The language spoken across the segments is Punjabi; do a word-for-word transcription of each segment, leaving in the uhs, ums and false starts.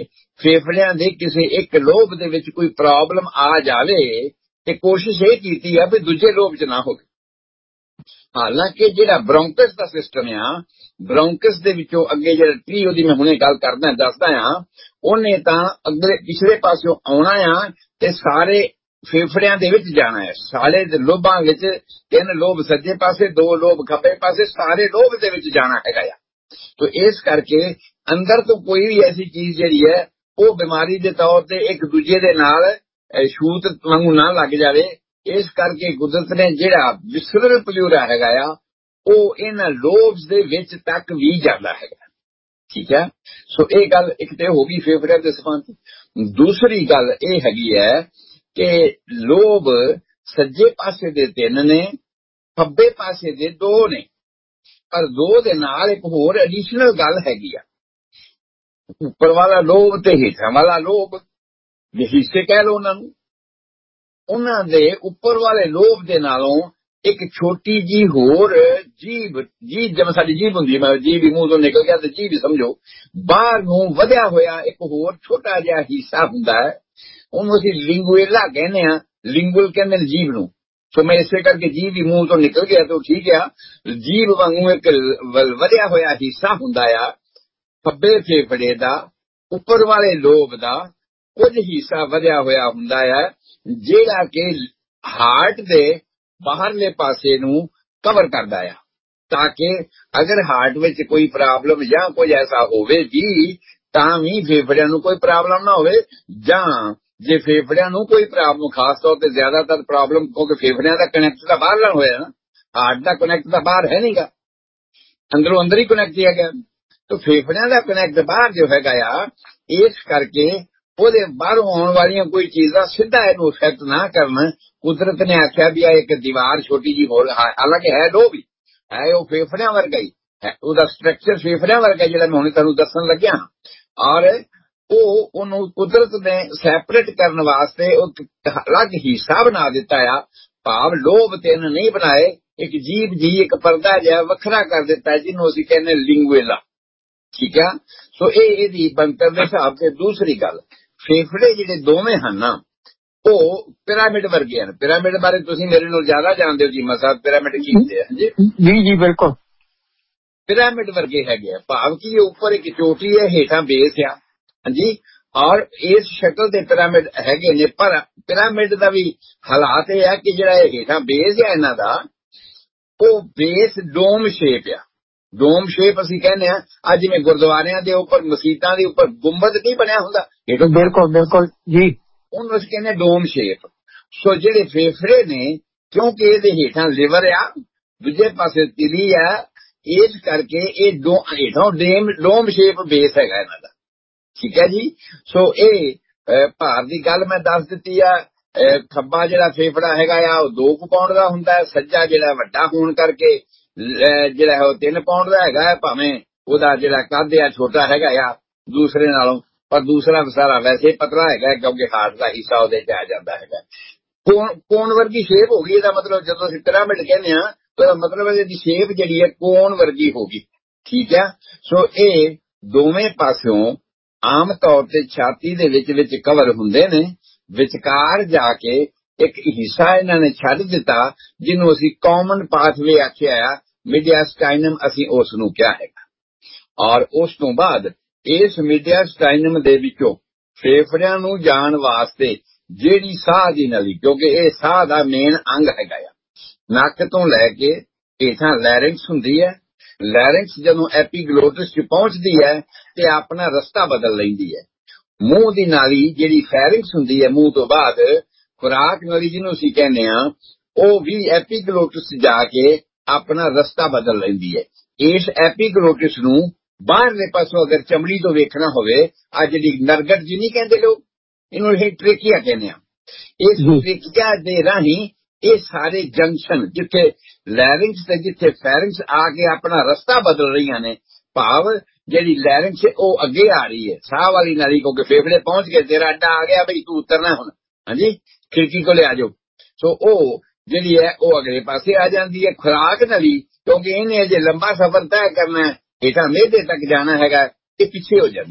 ਫੇਫੜਿਆਂ ਦੇ ਕਿਸੇ ਇੱਕ ਲੋਬ ਦੇ ਵਿੱਚ ਕੋਈ ਪ੍ਰੋਬਲਮ ਆ ਜਾਵੇ ਤੇ ਕੋਸ਼ਿਸ਼ ਇਹ ਕੀਤੀ ਆ ਵੀ ਦੂਜੇ ਲੋਬ 'ਚ ਨਾ ਹੋਵੇ। ਹਾਲਾਂਕਿ ਜਿਹੜਾ ਬ੍ਰੌਂਕਸ ਦਾ ਸਿਸਟਮ ਆ, ਬ੍ਰੌਂਕਸ ਦੇ ਵਿੱਚੋਂ ਅੱਗੇ ਜਿਹੜਾ ਟਰੀ ਉਹਦੀ ਮੈਂ ਹੁਣੇ ਗੱਲ ਕਰਦਾ ਦੱਸਦਾ ਆ, ਉਹਨੇ ਤਾਂ ਅੱਗੇ ਪਿਛਲੇ ਪਾਸਿਓਂ ਆਉਣਾ ਆ ਤੇ ਸਾਰੇ ਫੇਫੜਿਆਂ ਦੇ ਵਿੱਚ ਜਾਣਾ ਹੈ। ਸਾਰੇ ਲੋਬਾਂ ਵਿੱਚ ਤਿੰਨ ਲੋਬ ਸੱਜੇ ਪਾਸੇ, ਦੋ ਲੋਬ ਖੱਬੇ ਪਾਸੇ, ਸਾਰੇ ਲੋਬ ਦੇ ਵਿੱਚ ਜਾਣਾ ਹੈਗਾ ਆ। ਤੋ ਇਸ ਕਰਕੇ ਅੰਦਰ ਤੋਂ ਕੋਈ ਵੀ ਐਸੀ ਚੀਜ਼ ਜਿਹੜੀ ਹੈ ਉਹ ਬਿਮਾਰੀ ਦੇ ਤੌਰ ਤੇ ਇੱਕ ਦੂਜੇ ਦੇ ਨਾਲ ਛੂਤ ਵਾਂਗੂ ਨਾ ਲੱਗ ਜਾਵੇ। ਇਸ ਕਰਕੇ ਕੁਦਰਤ ਨੇ ਜਿਹੜਾ ਵਿਸਰਲ ਪਲੂਰਾ ਹੈਗਾ ਆ ਉਹ ਇਹਨਾਂ ਲੋਬਸ ਦੇ ਵਿੱਚ ਤੱਕ ਵੀ ਜਾਂਦਾ ਹੈਗਾ। ਠੀਕ ਹੈ, ਸੋ ਇਹ ਗੱਲ ਇੱਕ ਤੇ ਹੋ ਗਈ ਫੇਫੜਿਆਂ ਦੇ ਸੰਬੰਧ। ਦੂਸਰੀ ਗੱਲ ਇਹ ਹੈਗੀ ਹੈ ਕਿ ਲੋਬ ਸੱਜੇ ਪਾਸੇ ਦੇ ਤਿੰਨ ਨੇ, ਖੱਬੇ ਪਾਸੇ ਦੇ ਦੋ ਨੇ, ਪਰ ਦੋ ਦੇ ਨਾਲ ਇੱਕ ਹੋਰ ਐਡੀਸ਼ਨਲ ਗੱਲ ਹੈਗੀ ਆ। ਉੱਪਰ ਵਾਲਾ ਲੋਬ ਤੇ ਹੇਠਾਂ ਵਾਲਾ ਲੋਬ, ਜੇ ਹਿੱਸੇ ਕਹਿ ਲਓ ਉਹਨਾਂ ਨੂੰ, ਉਹਨਾਂ ਦੇ ਉੱਪਰ ਵਾਲੇ ਲੋਬ ਦੇ ਨਾਲੋਂ ਇੱਕ ਛੋਟੀ ਜੀ ਹੋਰ ਜੀਭ, ਜੀਭ ਜਿਵੇਂ ਸਾਡੀ ਜੀਭ ਹੁੰਦੀ ਹੈ, ਜੀਭ ਵੀ ਮੂੰਹ ਤੋਂ ਨਿਕਲ ਗਿਆ ਤੇ ਜੀਭ ਸਮਝੋ ਬਾਹਰ ਨੂੰ ਵਧਿਆ ਹੋਇਆ ਇੱਕ ਹੋਰ ਛੋਟਾ ਜਿਹਾ ਹਿੱਸਾ ਹੁੰਦਾ ਹੈ, ਉਹਨੂੰ ਅਸੀਂ ਲਿੰਗੁਏਲਾ ਕਹਿੰਦੇ ਆ। ਲਿੰਗੁਅਲ ਕਹਿੰਦੇ ਨੇ ਜੀਭ ਨੂੰ। ਸੋ ਮੈਂ ਇਸੇ ਕਰਕੇ ਜੀਭ ਵੀ ਮੂੰਹ ਤੋਂ ਨਿਕਲ ਗਿਆ ਤਾਂ ਠੀਕ ਆ। ਜੀਭ ਵਾਂਗੂ ਇੱਕ ਵਧਿਆ ਹੋਇਆ ਹਿੱਸਾ ਹੁੰਦਾ ਆ ਖੱਬੇ ਫੇਫੜੇ ਦਾ, ਉੱਪਰ ਵਾਲੇ ਲੋਬ ਦਾ ਕੁਝ ਹਿੱਸਾ ਵਧਿਆ ਹੋਇਆ ਹੁੰਦਾ ਹੈ ਜਿਹੜਾ ਕਿ ਹਾਰਟ ਦੇ ਬਾਹਰਲੇ ਪਾਸੇ ਨੂੰ ਕਵਰ ਕਰਦਾ ਆ, ਤਾਂ ਕਿ ਅਗਰ ਹਾਰਟ ਵਿੱਚ ਕੋਈ ਪ੍ਰੋਬਲਮ ਜਾਂ ਕੁਝ ਐਸਾ ਹੋਵੇ ਵੀ ਤਾਂ ਵੀ ਫੇਫੜਿਆਂ ਨੂੰ ਕੋਈ ਪ੍ਰੋਬਲਮ ਨਾ ਹੋਵੇ, ਜਾਂ ਜੇ ਫੇਫੜਿਆਂ ਨੂੰ ਕੋਈ ਪ੍ਰੋਬਲਮ, ਖਾਸ ਤੌਰ ਤੇ ਜ਼ਿਆਦਾਤਰ ਪ੍ਰੋਬਲਮ ਕਿਉਂਕਿ ਫੇਫੜਿਆਂ ਦਾ ਕਨੈਕਟ ਤਾਂ ਬਾਹਰ ਨਾਲ ਹੋਇਆ ਨਾ, ਹਾਰਟ ਦਾ ਕਨੈਕਟ ਤਾਂ ਬਾਹਰ ਹੈ ਨਹੀਂਗਾ, ਅੰਦਰੋਂ ਅੰਦਰ ਹੀ ਕਨੈਕਟ ਹੀ ਹੈਗਾ। ਤਾਂ ਫੇਫੜਿਆਂ ਦਾ ਕਨੈਕਟ ਬਾਹਰ ਜੋ ਹੈਗਾ ਆ, ਇਸ ਕਰਕੇ ਉਹਦੇ ਬਾਹਰੋਂ ਆਉਣ ਵਾਲੀਆਂ ਕੋਈ ਚੀਜ਼ਾਂ ਸਿੱਧਾ ਇਹਨੂੰ ਇਫੈਕਟ ਨਾ ਕਰਨ। ਕੁਦਰਤ ਨੇ ਆਖਿਆ ਵੀ ਆ ਇੱਕ ਦੀਵਾਰ ਛੋਟੀ ਜੀ ਹੋਰ, ਹਾਲਾਂਕਿ ਹੈ ਲੋ ਵੀ ਹੈ, ਉਹ ਫੇਫੜਿਆਂ ਵਰਗਾ ਹੀ ਹੈ, ਉਹਦਾ ਸਟਰਕਚਰ ਫੇਫੜਿਆਂ ਵਰਗਾ ਜਿਹੜਾ ਮੈਂ ਹੁਣ ਤੁਹਾਨੂੰ ਦੱਸਣ ਲੱਗਿਆ। ਔਰ ਉਹ ਉਹਨੂੰ ਕੁਦਰਤ ਨੇ ਸੈਪਰੇਟ ਕਰਨ ਵਾਸਤੇ ਉਹ ਅਲੱਗ ਹਿੱਸਾ ਬਣਾ ਦਿੱਤਾ ਆ, ਭਾਵ ਲੋਬ ਤਿੰਨ ਨਹੀਂ ਬਣਾਏ, ਇੱਕ ਜੀਭ ਜੀ ਇੱਕ ਪਰਦਾ ਜਿਹਾ ਵੱਖਰਾ ਕਰ ਦਿੱਤਾ ਜਿਹਨੂੰ ਅਸੀਂ ਕਹਿੰਦੇ ਲਿੰਗੁਏਲਾ। ਠੀਕ ਆ, ਸੋ ਇਹ ਇਹਦੀ ਬਣਤਰ ਦੇ ਹਿਸਾਬ ਤੇ। ਦੂਸਰੀ ਗੱਲ, ਫੇਫੜੇ ਜਿਹੜੇ ਦੋਵੇਂ ਹਨ ਨਾ ਉਹ ਪਿਰਾਮਿਡ ਵਰਗੇ ਹਨ। ਪਿਰਾਮਿਡ ਬਾਰੇ ਤੁਸੀਂ ਮੇਰੇ ਨਾਲ ਜ਼ਿਆਦਾ ਜਾਣਦੇ ਹੋ ਜੀ ਮਸਾਬ, ਪਿਰਾਮਿਡ ਕੀ ਹੁੰਦੇ ਆ? ਜੀ ਜੀ ਬਿਲਕੁਲ, ਪਿਰਾਮਿਡ ਵਰਗੇ ਹੈਗੇ ਆ, ਭਾਵ ਕਿ ਉੱਪਰ ਇੱਕ ਚੋਟੀ ਹੈ, ਹੇਠਾਂ ਬੇਸ ਆ। ਹਾਂਜੀ, ਔਰ ਇਸ ਸ਼ਕਲ ਦੇ ਪਿਰਾਮਿਡ ਹੈਗੇ ਨੇ। ਪਰ ਪਿਰਾਮਿਡ ਦਾ ਵੀ ਹਾਲਾਤ ਇਹ ਆ ਕਿ ਜਿਹੜਾ ਇਹ ਹੇਠਾਂ ਬੇਸ ਆ ਇਹਨਾਂ ਦਾ, ਉਹ ਬੇਸ ਡੋਮ ਸ਼ੇਪ ਆ। ਡੋਮ ਸ਼ੇਪ ਅਸੀਂ ਕਹਿੰਦੇ ਆ, ਅੱਜ ਜਿਵੇਂ ਗੁਰਦੁਆਰਿਆਂ ਦੇ ਉੱਪਰ, ਮਸੀਤਾਂ ਦੇ ਉੱਪਰ ਗੁੰਬਦ ਨਹੀਂ ਬਣਿਆ ਹੁੰਦਾ, ਬਿਲਕੁਲ ਬਿਲਕੁਲ ਜੀ, ਉਹਨੂੰ ਅਸੀਂ ਕਹਿੰਦੇ ਡੋਮ ਸ਼ੇਪ। ਸੋ ਜਿਹੜੇ ਫੇਫੜੇ ਨੇ, ਕਿਉਂਕਿ ਇਹਦੇ ਹੇਠਾਂ ਲਿਵਰ ਆ, ਦੂਜੇ ਪਾਸੇ ਤਿਲੀ ਆ, ਇਸ ਕਰਕੇ ਇਹ ਦੋ ਹੇਠੋਂ ਡੇਮ ਡੋਮ ਸ਼ੇਪ ਬੇਸ ਹੈਗਾ ਇਹਨਾਂ ਦਾ। ਠੀਕ ਹੈ ਜੀ, ਸੋ ਇਹ ਭਾਰ ਦੀ ਗੱਲ ਮੈਂ ਦੱਸ ਦਿੱਤੀ ਆ। ਖੱਬਾ ਜਿਹੜਾ ਫੇਫੜਾ ਹੈਗਾ ਆ ਉਹ ਦੋ ਕੁ ਪਾਉਂਡ ਦਾ ਹੁੰਦਾ ਹੈ, ਸੱਜਾ ਜਿਹੜਾ ਵੱਡਾ ਹੋਣ ਕਰਕੇ ਜਿਹੜਾ ਹੈ ਉਹ ਤਿੰਨ ਪਾਉਂਡ ਦਾ ਹੈਗਾ ਹੈ, ਭਾਵੇਂ ਉਹਦਾ ਜਿਹੜਾ ਕੱਦ ਆ ਛੋਟਾ ਹੈਗਾ ਆ ਦੂਸਰੇ ਨਾਲੋਂ, ਪਰ ਦੂਸਰਾ ਸਾਰਾ ਵੈਸੇ ਪਤਲਾ ਹੈਗਾ ਕਿਉਂਕਿ ਹਾਰਟ ਦਾ ਹਿੱਸਾ ਉਹਦੇ ਚ ਆ ਜਾਂਦਾ ਹੈਗਾ। ਕੋਣ ਕੋਣ ਵਰਗੀ ਸ਼ੇਪ ਹੋ ਗਈ, ਇਹਦਾ ਮਤਲਬ ਜਦੋਂ ਅਸੀਂ ਪਿਰਾਮਿਡ ਕਹਿੰਦੇ ਆ ਤਾਂ ਮਤਲਬ ਇਹਦੀ ਸ਼ੇਪ ਜਿਹੜੀ ਹੈ ਕੋਣ ਵਰਗੀ ਹੋ ਗਈ। ਠੀਕ ਹੈ, ਸੋ ਇਹ ਦੋਵੇਂ ਪਾਸਿਓਂ ਆਮ ਤੌਰ ਤੇ ਛਾਤੀ ਦੇ ਵਿੱਚ ਵਿੱਚ ਕਵਰ ਹੁੰਦੇ ਨੇ, ਵਿਚਕਾਰ ਜਾ ਕੇ ਇੱਕ ਹਿੱਸਾ ਇਹਨਾਂ ਨੇ ਛੱਡ ਦਿੱਤਾ ਜਿਹਨੂੰ ਅਸੀਂ ਕਾਮਨ ਪਾਥਵੇ ਆਖਿਆ ਆ, ਮੀਡੀਆਸਟਾਈਨਮ ਅਸੀਂ ਉਸ ਨੂੰ ਕਿਹਾ ਹੈਗਾ। ਔਰ ਉਸ ਤੋਂ ਬਾਅਦ ਇਸ ਮੀਡੀਆਸਟਾਈਨਮ ਦੇ ਵਿੱਚੋਂ ਫੇਫੜਿਆਂ ਨੂੰ ਜਾਣ ਵਾਸਤੇ ਜਿਹੜੀ ਸਾਹ ਦੀ ਨਲੀ, ਕਿਉਂਕਿ ਇਹ ਸਾਹ ਦਾ ਮੇਨ ਅੰਗ ਹੈਗਾ ਆ, ਨੱਕ ਤੋਂ ਲੈ ਕੇ ਹੇਠਾਂ ਲੈਰਿੰਕਸ ਹੁੰਦੀ ਹੈ। ਲੈਰਿੰਕਸ ਜਦੋਂ ਐਪੀਗਲੋਟਸ ਚ ਪਹੁੰਚਦੀ ਹੈ ਤੇ ਆਪਣਾ ਰਸਤਾ ਬਦਲ ਲੈਂਦੀ ਹੈ। ਮੂੰਹ ਦੀ ਨਾਲੀ ਜਿਹੜੀ ਫੈਰਿੰਕਸ ਹੁੰਦੀ ਹੈ, ਮੂੰਹ ਤੋਂ ਬਾਅਦ ਖੁਰਾਕ ਨਲੀ ਜਿਹਨੂੰ ਅਸੀਂ ਕਹਿੰਦੇ ਆ, ਉਹ ਵੀ ਐਪੀਗਲੋਟਸ ਜਾ ਕੇ ਆਪਣਾ ਰਸਤਾ ਬਦਲ ਲੈਂਦੀ ਹੈ। ਇਸ ਐਪੀਗਲੋਟਸ ਨੂੰ ਬਾਹਰਲੇ ਪਾਸੋਂ ਅਗਰ ਚਮੜੀ ਤੋਂ ਵੇਖਣਾ ਹੋਵੇ, ਆ ਜਿਹੜੀ ਨਰਗਟ ਜੀ ਨਹੀਂ ਕਹਿੰਦੇ ਲੋਕ, ਇਹਨੂੰ ਇਹ ਟ੍ਰੇਕੀਆ ਕਹਿੰਦੇ ਆ। ਇਸ ਟ੍ਰੇਕੀਆ ਦੇ ਰਾਹੀਂ ਇਹ ਸਾਰੇ ਜੰਕਸ਼ਨ ਜਿੱਥੇ ਲੈਰਿੰਕਸ ਤੇ ਜਿੱਥੇ ਫੈਰਿੰਕਸ ਆ ਕੇ ਆਪਣਾ ਰਸਤਾ ਬਦਲ ਰਹੀਆਂ ਨੇ, ਭਾਵ ਜਿਹੜੀ ਲੈਰਿੰਕਸ ਉਹ ਅੱਗੇ ਆ ਰਹੀ ਹੈ, ਸਾਹ ਵਾਲੀ ਨਾਲੀ, ਕਿਉਂਕਿ ਫੇਫੜੇ ਪਹੁੰਚ ਗਏ, ਤੇਰਾ ਅੱਡਾ ਆ ਗਿਆ ਬਈ ਤੂੰ ਉਤਰਨਾ ਹੁਣ, ਹਾਂਜੀ ਖਿੜਕੀ ਕੋਲੇ ਆ ਜਾਓ। ਸੋ ਉਹ ਜਿਹੜੀ ਹੈ ਉਹ ਅਗਲੇ ਪਾਸੇ ਆ ਜਾਂਦੀ ਹੈ। ਖੁਰਾਕ ਨਲੀ, ਕਿਉਂਕਿ ਇਹਨੇ ਅਜੇ ਲੰਬਾ ਸਫ਼ਰ ਤੈਅ ਕਰਨਾ, ਹੇਠਾਂ ਮਿਹਦੇ ਤੱਕ ਜਾਣਾ ਹੈਗਾ, ਇਹ ਪਿੱਛੇ ਹੋ ਜਾਂਦੀ ਹੈ।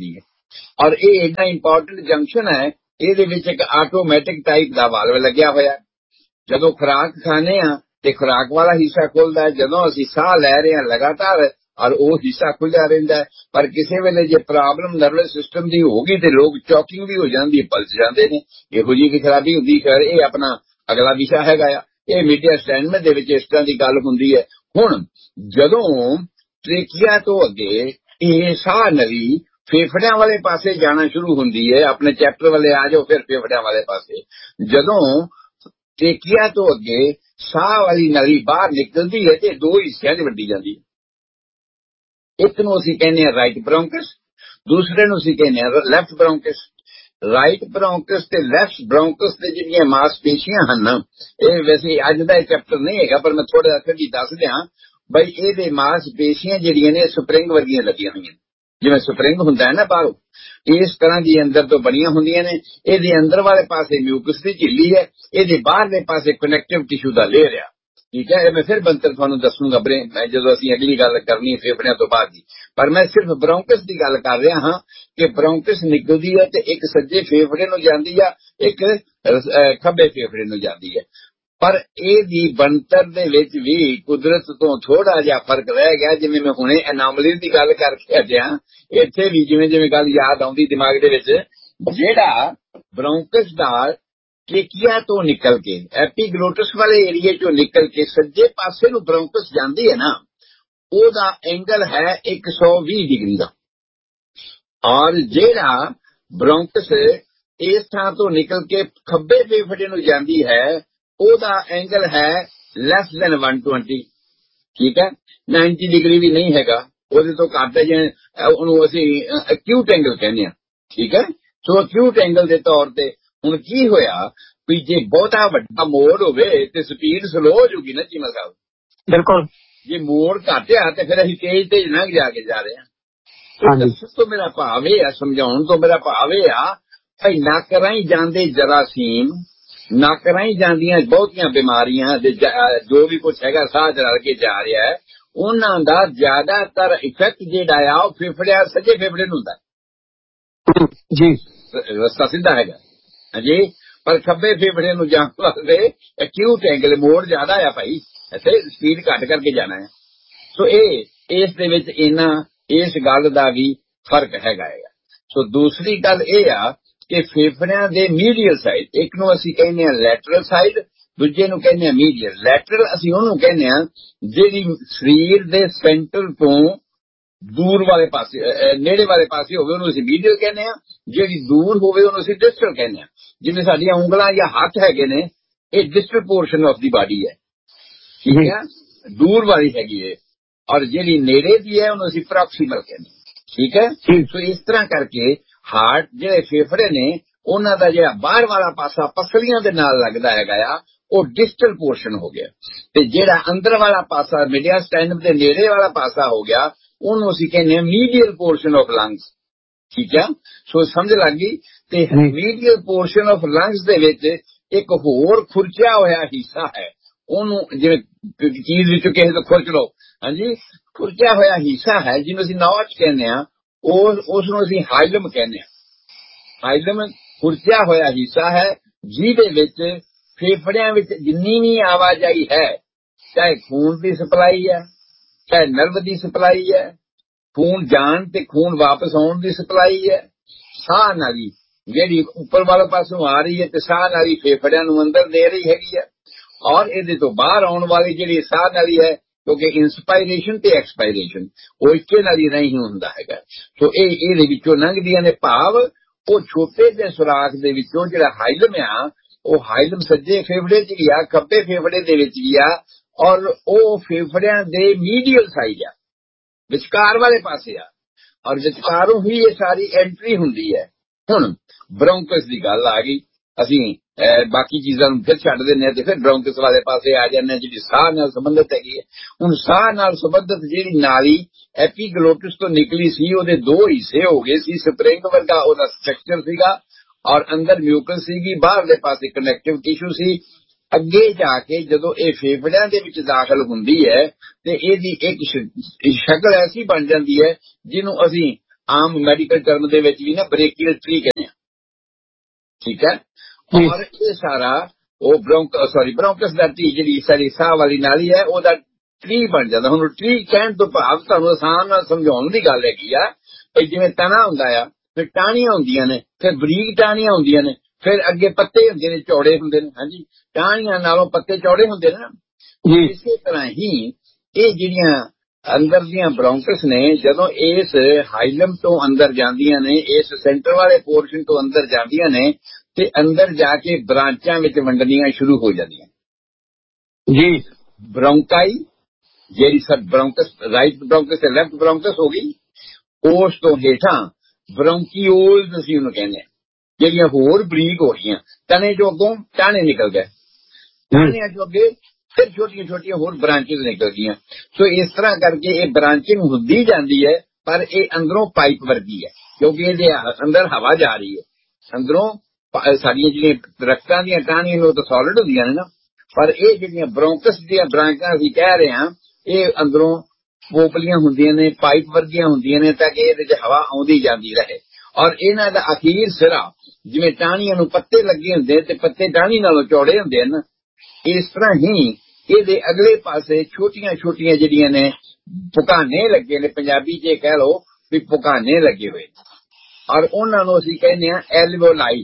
ਔਰ ਇਹ ਇੰਨਾ ਇੰਪੋਰਟੈਂਟ ਜੰਕਸ਼ਨ ਹੈ, ਇਹਦੇ ਵਿੱਚ ਇੱਕ ਆਟੋਮੈਟਿਕ ਟਾਈਪ ਦਾ ਵਾਲਵ ਲੱਗਿਆ ਹੋਇਆ। ਜਦੋਂ ਖੁਰਾਕ ਖਾਣੇ ਆ ਤੇ ਖੁਰਾਕ ਵਾਲਾ ਹਿੱਸਾ ਖੁੱਲਦਾ ਹੈ, ਜਦੋਂ ਅਸੀਂ ਸਾਹ ਲੈ ਰਹੇ ਹਾਂ ਲਗਾਤਾਰ ਔਰ ਉਹ ਹਿੱਸਾ ਖੁੱਲਿਆ ਰਹਿੰਦਾ ਹੈ। ਪਰ ਕਿਸੇ ਵੇਲੇ ਜੇ ਪ੍ਰੋਬਲਮ ਨਰਵਸ ਸਿਸਟਮ ਦੀ ਹੋ ਗਈ ਤੇ ਲੋਕ ਚੌਕਿੰਗ ਵੀ ਹੋ ਜਾਂਦੀ, ਪਲਸ ਜਾਂਦੇ ਨੇ, ਇਹੋ ਜਿਹੀ ਖਰਾਬੀ ਹੁੰਦੀ। ਖੈਰ ਇਹ ਆਪਣਾ ਅਗਲਾ ਵਿਸ਼ਾ ਹੈਗਾ ਆ, ਇਹ ਮੀਡੀਆ ਸਟੈਂਡਮੈਂਟ ਦੇ ਵਿੱਚ ਇਸ ਤਰ੍ਹਾਂ ਦੀ ਗੱਲ ਹੁੰਦੀ ਹੈ। ਹੁਣ ਜਦੋਂ ਟ੍ਰੇਕੀਆ ਤੋਂ ਅੱਗੇ ਇਹ ਸਾਹ ਨਲੀ ਫੇਫੜਿਆਂ ਵਾਲੇ ਪਾਸੇ ਜਾਣਾ ਸ਼ੁਰੂ ਹੁੰਦੀ ਹੈ, ਆਪਣੇ ਚੈਪਟਰ ਵਾਲੇ ਆ ਜਾਓ ਫਿਰ ਫੇਫੜਿਆਂ ਵਾਲੇ ਪਾਸੇ। ਜਦੋਂ ਟ੍ਰੇਕੀਆ ਤੋਂ ਅੱਗੇ ਸਾਹ ਵਾਲੀ ਨਲੀ ਬਾਹਰ ਨਿਕਲਦੀ ਹੈ ਤੇ ਦੋ ਹਿੱਸਿਆਂ 'ਚ ਵੰਡੀ ਜਾਂਦੀ ਹੈ। ਇੱਕ ਨੂੰ ਅਸੀਂ ਕਹਿੰਦੇ ਹਾਂ ਰਾਈਟ ਬ੍ਰੌਂਕਸ, ਦੂਸਰੇ ਨੂੰ ਅਸੀਂ ਕਹਿੰਦੇ ਹਾਂ ਲੈਫਟ ਬ੍ਰੌਂਕਸ। ਰਾਈਟ ਬ੍ਰੌਂਕਸ ਤੇ ਲੈਫਟ ਬ੍ਰੌਂਕਸ ਤੇ ਜਿਹੜੀਆਂ ਮਾਸਪੇਸ਼ੀਆਂ ਹਨ, ਇਹ ਵੈਸੇ ਅੱਜ ਦਾ ਇਹ ਚੈਪਟਰ ਨਹੀਂ ਹੈਗਾ ਪਰ ਮੈਂ ਥੋੜਾ ਜਿਹਾ ਵੀ ਦੱਸ ਦਿਆਂ ਬਈ ਇਹਦੇ ਮਾਸਪੇਸ਼ੀਆਂ ਜਿਹੜੀਆਂ ਨੇ ਸਪਰਿੰਗ ਵਰਗੀਆਂ ਲੱਗੀਆਂ ਹੋਈਆਂ, ਜਿਵੇਂ ਸਪਰਿੰਗ ਹੁੰਦਾ ਹੈ ਨਾ ਬਾਹਰੋਂ, ਇਸ ਤਰ੍ਹਾਂ ਦੀ ਅੰਦਰ ਤੋਂ ਬਣੀਆਂ ਹੁੰਦੀਆਂ ਨੇ। ਇਹਦੇ ਅੰਦਰ ਵਾਲੇ ਪਾਸੇ ਮਿਊਕਸ ਦੀ ਝਿੱਲੀ ਹੈ, ਇਹਦੇ ਬਾਹਰਲੇ ਪਾਸੇ ਕਨੈਕਟਿਵ ਟਿਸ਼ੂ ਦਾ ਲੇਅਰ ਆ। ਠੀਕ ਹੈ, ਮੈਂ ਫਿਰ ਬੰਤਰ ਤੁਹਾਨੂੰ ਦੱਸੂਗਾ ਜਦੋਂ ਅਸੀਂ ਅਗਲੀ ਗੱਲ ਕਰਨੀ ਫੇਫੜਿਆਂ ਤੋਂ ਬਾਅਦ ਦੀ। ਪਰ ਮੈਂ ਸਿਰਫ ਬ੍ਰੌਂਕਸ ਦੀ ਗੱਲ ਕਰ ਰਿਹਾ ਹਾਂ ਕਿ ਬ੍ਰੌਂਕਸ ਨਿਕਲਦੀ ਹੈ ਤੇ ਇੱਕ ਸੱਜੇ ਫੇਫੜੇ ਨੂੰ ਜਾਂਦੀ ਆ, ਇੱਕ ਖੱਬੇ ਫੇਫੜੇ ਨੂੰ ਜਾਂਦੀ ਹੈ। ਪਰ ਇਹਦੀ ਬਣਤਰ ਦੇ ਵਿੱਚ ਵੀ ਕੁਦਰਤ ਤੋਂ ਥੋੜਾ ਜਿਹਾ ਫਰਕ ਰਹਿ ਗਿਆ। ਜਿਵੇਂ ਮੈਂ ਹੁਣੇ ਐਨਾਮਲੀ ਦੀ ਗੱਲ ਕਰਕੇ ਹਟਿਆ, ਇੱਥੇ ਵੀ ਜਿਵੇਂ ਜਿਵੇਂ ਗੱਲ ਯਾਦ ਆਉਂਦੀ ਦਿਮਾਗ ਦੇ ਵਿੱਚ, ਜਿਹੜਾ ਬ੍ਰੌਂਕਸ ਦਾ ਟ੍ਰੇਕੀਆ ਤੋਂ ਨਿਕਲ ਕੇ ਐਪੀਗਲੋਟਸ ਵਾਲੇ ਏਰੀਏ ਚੋਂ ਨਿਕਲ ਕੇ ਸੱਜੇ ਪਾਸੇ ਨੂੰ ਬ੍ਰੌਂਕਸ ਜਾਂਦੀ ਹੈ ਨਾ, ਉਹਦਾ ਐਂਗਲ ਹੈ ਇੱਕ ਸੌ ਵੀਹ ਡਿਗਰੀ ਦਾ। ਔਰ ਜਿਹੜਾ ਬ੍ਰੌਂਕਸ ਇਸ ਥਾਂ ਤੋਂ ਨਿਕਲ ਕੇ ਖੱਬੇ ਫੇਫੜੇ ਨੂੰ ਜਾਂਦੀ ਹੈ, ਉਹਦਾ ਐਂਗਲ ਹੈ ਲੈਸ ਦੈਨ ਇੱਕ ਸੌ ਵੀਹ। ਠੀਕ ਹੈ, ਨੱਬੇ ਡਿਗਰੀ ਵੀ ਨਹੀਂ ਹੈਗਾ, ਉਹਦੇ ਤੋਂ ਘੱਟ ਹੈ, ਜਿਵੇਂ ਉਹਨੂੰ ਅਸੀਂ ਅਕਿਊਟ ਐਂਗਲ ਕਹਿੰਦੇ ਹਾਂ। ਠੀਕ ਹੈ, ਸੋ ਅਕਿਊਟ ਐਂਗਲ ਦੇ ਤੌਰ ਤੇ ਹੁਣ ਕੀ ਹੋਇਆ ਵੀ ਜੇ ਬਹੁਤਾ ਵੱਡਾ ਮੋੜ ਹੋਵੇ ਤੇ ਸਪੀਡ ਸਲੋ ਹੋ ਜੂਗੀ ਨਾ ਚੀਮਾ ਸਾਹਿਬ। ਬਿਲਕੁਲ, ਜੇ ਮੋੜ ਘਟਿਆ ਤੇ ਫਿਰ ਅਸੀਂ ਤੇਜ਼ ਤੇਜ਼ ਲੰਘ ਜਾ ਕੇ ਜਾ ਰਹੇ ਹਾਂ। ਦੱਸਣ ਤੋਂ ਮੇਰਾ ਭਾਵ ਇਹ ਆ, ਸਮਝਾਉਣ ਤੋਂ ਮੇਰਾ ਭਾਵ ਇਹ ਆ ਭਈ ਨੱਕ ਰਾਹੀਂ ਜਾਂਦੇ ਜਰਾਸੀਮ, ਨੱਕ ਰਾਹੀਂ ਜਾਂਦੀਆਂ ਬਹੁਤੀਆਂ ਬਿਮਾਰੀਆਂ ਦੇ ਜੋ ਵੀ ਕੁਛ ਹੈਗਾ ਸਾਹ ਰਲ ਕੇ ਜਾ ਰਿਹਾ ਹੈ, ਉਹਨਾਂ ਦਾ ਜ਼ਿਆਦਾਤਰ ਇਫੈਕਟ ਜਿਹੜਾ ਆ ਉਹ ਫੇਫੜਿਆਂ ਸੱਜੇ ਫੇਫੜੇ ਨੂੰ ਹੁੰਦਾ ਜੀ, ਰਸਤਾ ਸਿੱਧਾ ਹੈਗਾ ਹਾਂਜੀ। ਪਰ ਖੱਬੇ ਫੇਫੜੇ ਨੂੰ ਜਾਣ ਵਾਸਤੇ ਐਕਿਊਟ ਐਂਗਲ ਮੋੜ ਜ਼ਿਆਦਾ ਆ ਭਾਈ, ਇੱਥੇ ਸਪੀਡ ਘੱਟ ਕਰਕੇ ਜਾਣਾ ਹੈ। ਸੋ ਇਹ ਇਸ ਦੇ ਵਿੱਚ ਇਹਨਾਂ ਇਸ ਗੱਲ ਦਾ ਵੀ ਫਰਕ ਹੈਗਾ ਹੈ। ਸੋ ਦੂਸਰੀ ਗੱਲ ਇਹ ਆ ਕਿ ਫੇਫੜਿਆਂ ਦੇ ਮੀਡੀਅਲ ਸਾਈਡ, ਇੱਕ ਨੂੰ ਅਸੀਂ ਕਹਿੰਦੇ ਹਾਂ ਲੈਟਰਲ ਸਾਈਡ, ਦੂਜੇ ਨੂੰ ਕਹਿੰਦੇ ਹਾਂ ਮੀਡੀਅਲ। ਲੈਟਰਲ ਅਸੀਂ ਉਹਨੂੰ ਕਹਿੰਦੇ ਹਾਂ ਜਿਹੜੀ ਸਰੀਰ ਦੇ ਸੈਂਟਰ ਤੋਂ ਦੂਰ ਵਾਲੇ ਪਾਸੇ, ਨੇੜੇ ਵਾਲੇ ਪਾਸੇ ਹੋਵੇ ਉਹਨੂੰ ਅਸੀਂ ਮੀਡੀਅਲ ਕਹਿੰਦੇ ਹਾਂ, ਜਿਹੜੀ ਦੂਰ ਹੋਵੇ ਉਹਨੂੰ ਅਸੀਂ ਡਿਸਟਲ ਕਹਿੰਦੇ ਹਾਂ। ਜਿਵੇਂ ਸਾਡੀਆਂ ਉਂਗਲਾਂ ਜਾਂ ਹੱਥ ਹੈਗੇ ਨੇ, ਇਹ ਡਿਸਟਲ ਪੋਰਸ਼ਨ ਆਫ ਦੀ ਬਾਡੀ ਹੈ। ਠੀਕ ਹੈ, ਦੂਰ ਵਾਲੀ ਹੈਗੀ ਹੈ, ਔਰ ਜਿਹੜੀ ਨੇੜੇ ਦੀ ਹੈ ਉਹਨੂੰ ਅਸੀਂ ਪ੍ਰੋਕਸੀਮਲ ਕਹਿੰਦੇ ਹਾਂ। ਠੀਕ ਹੈ, ਸੋ ਇਸ ਤਰ੍ਹਾਂ ਕਰਕੇ ਹਾਰਟ ਜਿਹੜੇ ਫੇਫੜੇ ਨੇ ਉਹਨਾਂ ਦਾ ਜਿਹੜਾ ਬਾਹਰ ਵਾਲਾ ਪਾਸਾ ਪਸਲੀਆਂ ਦੇ ਨਾਲ ਲੱਗਦਾ ਹੈਗਾ ਆ, ਉਹ ਡਿਸਟਲ ਪੋਰਸ਼ਨ ਹੋ ਗਿਆ, ਤੇ ਜਿਹੜਾ ਅੰਦਰ ਵਾਲਾ ਪਾਸਾ ਮੀਡੀਆਸਟਾਈਨਮ ਦੇ ਨੇੜੇ ਵਾਲਾ ਪਾਸਾ ਹੋ ਗਿਆ, ਉਹਨੂੰ ਅਸੀਂ ਕਹਿੰਦੇ ਹਾਂ ਮੀਡੀਅਲ ਪੋਰਸ਼ਨ ਆਫ ਲੰਗਸ। ਠੀਕ ਹੈ, ਸੋ ਸਮਝ ਲੱਗ ਗਈ। ਤੇ ਮੀਡੀਅਲ ਪੋਰਸ਼ਨ ਆਫ ਲੰਗਸ ਦੇ ਵਿੱਚ ਇੱਕ ਹੋਰ ਖੁਰਚਿਆ ਹੋਇਆ ਹਿੱਸਾ ਹੈ, ਉਹਨੂੰ ਜਿਵੇਂ ਚੀਜ਼ ਵਿੱਚੋਂ ਕਿਸੇ ਤੋਂ ਖੁਰਚ ਲਓ, ਹਾਂਜੀ, ਖੁਰਚਿਆ ਹੋਇਆ ਹਿੱਸਾ ਹੈ ਜਿਹਨੂੰ ਅਸੀਂ ਨੌਚ ਕਹਿੰਦੇ ਹਾਂ, ਉਹ ਉਸ ਨੂੰ ਅਸੀਂ ਹਾਈਲਮ ਕਹਿੰਦੇ ਹਾਂ। ਹਾਈਲਮ ਖੁਰਚਿਆ ਹੋਇਆ ਹਿੱਸਾ ਹੈ ਜਿਹਦੇ ਵਿੱਚ ਫੇਫੜਿਆਂ ਵਿੱਚ ਜਿੰਨੀ ਵੀ ਆਵਾਜਾਈ ਹੈ, ਚਾਹੇ ਖੂਨ ਦੀ ਸਪਲਾਈ ਹੈ, ਚਾਹੇ ਨਰਵ ਦੀ ਸਪਲਾਈ ਹੈ, ਖੂਨ ਜਾਣ ਤੇ ਖੂਨ ਵਾਪਸ ਆਉਣ ਦੀ ਸਪਲਾਈ ਹੈ, ਸਾਹ ਨਾਲੀ ਜਿਹੜੀ ਉੱਪਰ ਵਾਲੇ ਪਾਸੋਂ ਆ ਰਹੀ ਹੈ ਤੇ ਸਾਹ ਨਾਲੀ ਫੇਫੜਿਆਂ ਨੂੰ ਅੰਦਰ ਦੇ ਰਹੀ ਹੈਗੀ ਹੈ, ਔਰ ਇਹਦੇ ਤੋਂ ਬਾਹਰ ਆਉਣ ਵਾਲੀ ਜਿਹੜੀ ਸਾਹ ਨਾਲੀ ਹੈ, ਕਿਉਂਕਿ ਇੰਸਪਾਇਰੇਸ਼ਨ ਤੇ ਐਕਸਪਾਇਰੇਸ਼ਨ ਉਹ ਇੱਕੇ ਨਾਲੀ ਨਹੀਂ ਹੁੰਦਾ ਹੈਗਾ। ਸੋ ਇਹ ਇਹਦੇ ਵਿੱਚੋਂ ਲੰਘਦੀਆਂ ਨੇ, ਭਾਵ ਉਹ ਛੋਟੇ ਜਿਹੇ ਸੁਰਾਖ ਦੇ ਵਿੱਚੋਂ ਜਿਹੜਾ ਹਾਈਲਮ ਆ, ਉਹ ਹਾਈਲਮ ਸੱਜੇ ਫੇਫੜੇ 'ਚ ਗਿਆ, ਖੱਬੇ ਫੇਫੜੇ ਦੇ ਵਿੱਚ ਗਿਆ, ਔਰ ਉਹ ਫੇਫੜਿਆਂ ਦੇ ਮੀਡੀਅਲ ਸਾਈਡ ਆ, ਵਿਚਕਾਰ ਵਾਲੇ ਪਾਸੇ ਆ, ਔਰ ਵਿਚਕਾਰੋਂ ਹੀ ਇਹ ਸਾਰੀ ਐਂਟਰੀ ਹੁੰਦੀ ਹੈ। ਹੁਣ ਬ੍ਰੌਂਕਸ ਦੀ ਗੱਲ ਆ ਗਈ, ਅਸੀਂ ਬਾਕੀ ਚੀਜ਼ਾਂ ਨੂੰ ਫਿਰ ਛੱਡ ਦਿੰਦੇ ਹਾਂ ਤੇ ਫਿਰ ਬ੍ਰੌਂਕਸ ਵਾਲੇ ਪਾਸੇ ਆ ਜਾਂਦੇ ਹਾਂ, ਜਿਹੜੀ ਸਾਹ ਨਾਲ ਸੰਬੰਧਿਤ ਹੈਗੀ ਹੈ। ਹੁਣ ਸਾਹ ਨਾਲ ਸੰਬੰਧਿਤ ਜਿਹੜੀ ਨਾਲੀ ਐਪੀਗਲੋਟਸ ਤੋਂ ਨਿਕਲੀ ਸੀ, ਉਹਦੇ ਦੋ ਹਿੱਸੇ ਹੋ ਗਏ ਸੀ, ਸਪਰਿੰਗ ਵਰਗਾ ਉਹਦਾ ਸਟਰਕਚਰ ਸੀਗਾ, ਔਰ ਅੰਦਰ ਮਿਊਕਸ ਸੀਗੀ, ਬਾਹਰਲੇ ਪਾਸੇ ਕਨੈਕਟਿਵ ਟਿਸ਼ੂ ਸੀ। ਅੱਗੇ ਜਾ ਕੇ ਜਦੋਂ ਇਹ ਫੇਫੜਿਆਂ ਦੇ ਵਿੱਚ ਦਾਖਲ ਹੁੰਦੀ ਹੈ ਤੇ ਇਹਦੀ ਇੱਕ ਸ਼ਕਲ ਐਸੀ ਬਣ ਜਾਂਦੀ ਹੈ ਜਿਹਨੂੰ ਅਸੀਂ ਆਮ ਮੈਡੀਕਲ ਟਰਮ ਦੇ ਵਿੱਚ ਵੀ ਨਾ ਬ੍ਰੇਕੀਅਲ ਟਰੀ ਕਹਿੰਦੇ ਆ, ਠੀਕ ਹੈ। ਔਰ ਇਹ ਸਾਰਾ ਉਹ ਬ੍ਰੌਂਕ ਸੌਰੀ ਬ੍ਰੌਂਕਸ ਦਾ ਟੀ ਜਿਹੜੀ ਸਾਡੀ ਸਾਹ ਵਾਲੀ ਨਾਲੀ ਹੈ ਉਹਦਾ ਟਰੀ ਬਣ ਜਾਂਦਾ। ਹੁਣ ਟਰੀ ਕਹਿਣ ਤੋਂ ਭਾਵ ਤੁਹਾਨੂੰ ਆਸਾਨ ਨਾਲ ਸਮਝਾਉਣ ਦੀ ਗੱਲ ਹੈਗੀ ਆ, ਜਿਵੇਂ ਤਣਾ ਹੁੰਦਾ ਆ, ਫਿਰ ਟਾਹਣੀਆਂ ਹੁੰਦੀਆਂ ਨੇ, ਫਿਰ ਬਰੀਕ ਟਾਹਣੀਆਂ ਹੁੰਦੀਆਂ ਨੇ, ਫਿਰ ਅੱਗੇ ਪੱਤੇ ਹੁੰਦੇ ਨੇ, ਚੌੜੇ ਹੁੰਦੇ ਨੇ। ਹਾਂਜੀ, ਟਾਹਣੀਆਂ ਨਾਲੋਂ ਪੱਤੇ ਚੌੜੇ ਹੁੰਦੇ ਨੇ ਨਾ। ਇਸੇ ਤਰ੍ਹਾਂ ਹੀ ਇਹ ਜਿਹੜੀਆਂ ਅੰਦਰ ਦੀਆਂ ਬ੍ਰੌਂਕਸ ਨੇ, ਜਦੋਂ ਇਸ ਹਾਈਲਮ ਤੋਂ ਅੰਦਰ ਜਾਂਦੀਆਂ ਨੇ, ਇਸ ਸੈਂਟਰ ਵਾਲੇ ਪੋਰਸ਼ਨ ਤੋਂ ਅੰਦਰ ਜਾਂਦੀਆਂ ਨੇ, ਤੇ ਅੰਦਰ ਜਾ ਕੇ ਬ੍ਰਾਂਚਾਂ ਵਿੱਚ ਵੰਡਣੀਆਂ ਸ਼ੁਰੂ ਹੋ ਜਾਂਦੀਆਂ ਜੀ। ਬ੍ਰੌਂਕਾਈ ਜਿਹੜੀ ਸਬ ਬ੍ਰੌਂਕਸ, ਰਾਈਟ ਬ੍ਰੌਂਕਸ ਤੇ ਲੈਫਟ ਬ੍ਰੌਂਕਸ ਹੋ ਗਈ। ਉਸ ਤੋਂ ਹੇਠਾਂ ਬ੍ਰੌਂਕੀਓਲਸ ਅਸੀਂ ਉਹਨੂੰ ਕਹਿੰਦੇ ਹਾਂ, ਜਿਹੜੀਆਂ ਹੋਰ ਬਰੀਕ ਹੋ ਰਹੀਆਂ। ਤਣੇ ਚੋਂ ਅੱਗੋਂ ਟਾਹਣੇ ਨਿਕਲ ਗਏ, ਟਾਹਣਿਆਂ ਚੋਂ ਅੱਗੇ ਫਿਰ ਛੋਟੀਆਂ ਛੋਟੀਆਂ ਹੋਰ ਬ੍ਰਾਂਚਿਸ ਨਿਕਲ ਗਈਆਂ। ਸੋ ਇਸ ਤਰ੍ਹਾਂ ਕਰਕੇ ਇਹ ਬ੍ਰਾਂਚਿੰਗ ਹੁੰਦੀ ਜਾਂਦੀ ਹੈ, ਪਰ ਇਹ ਅੰਦਰੋਂ ਪਾਈਪ ਵਰਗੀ ਹੈ, ਕਿਉਂਕਿ ਇਹਦੇ ਅੰਦਰ ਹਵਾ ਜਾ ਰਹੀ ਹੈ। ਅੰਦਰੋਂ ਸਾਡੀਆਂ ਜਿਹੜੀਆਂ ਰਕਤਾਂ ਦੀਆਂ ਟਾਹਣੀਆਂ ਨੇ ਉਹ ਤਾਂ ਸੋਲਿਡ ਹੁੰਦੀਆਂ ਨੇ ਨਾ, ਪਰ ਇਹ ਜਿਹੜੀਆਂ ਬ੍ਰੌਂਕਸ ਦੀਆਂ ਬ੍ਰਾਂਚਾਂ ਅਸੀਂ ਕਹਿ ਰਹੇ ਹਾਂ, ਇਹ ਅੰਦਰੋਂ ਪੋਪਲੀਆਂ ਹੁੰਦੀਆਂ ਨੇ, ਪਾਈਪ ਵਰਗੀਆਂ ਹੁੰਦੀਆਂ ਨੇ, ਤਾਂ ਕਿ ਇਹਦੇ 'ਚ ਹਵਾ ਆਉਂਦੀ ਜਾਂਦੀ ਰਹੇ। ਔਰ ਇਹਨਾਂ ਦਾ ਅਖੀਰ ਸਿਰਾ, ਜਿਵੇਂ ਟਾਹਣੀਆਂ ਨੂੰ ਪੱਤੇ ਲੱਗੇ ਹੁੰਦੇ ਤੇ ਪੱਤੇ ਟਾਹਣੀ ਨਾਲੋਂ ਚੌੜੇ ਹੁੰਦੇ ਹਨ, ਇਸ ਤਰ੍ਹਾਂ ਹੀ ਇਹਦੇ ਅਗਲੇ ਪਾਸੇ ਛੋਟੀਆਂ ਛੋਟੀਆਂ ਜਿਹੜੀਆਂ ਨੇ ਪੁਕਾਨੇ ਲੱਗੇ ਨੇ, ਪੰਜਾਬੀ 'ਚ ਕਹਿ ਲਓ ਵੀ ਪੁਕਾਨੇ ਲੱਗੇ ਹੋਏ, ਔਰ ਉਹਨਾਂ ਨੂੰ ਅਸੀਂ ਕਹਿੰਦੇ ਹਾਂ ਐਲਵੋਲਾਈ।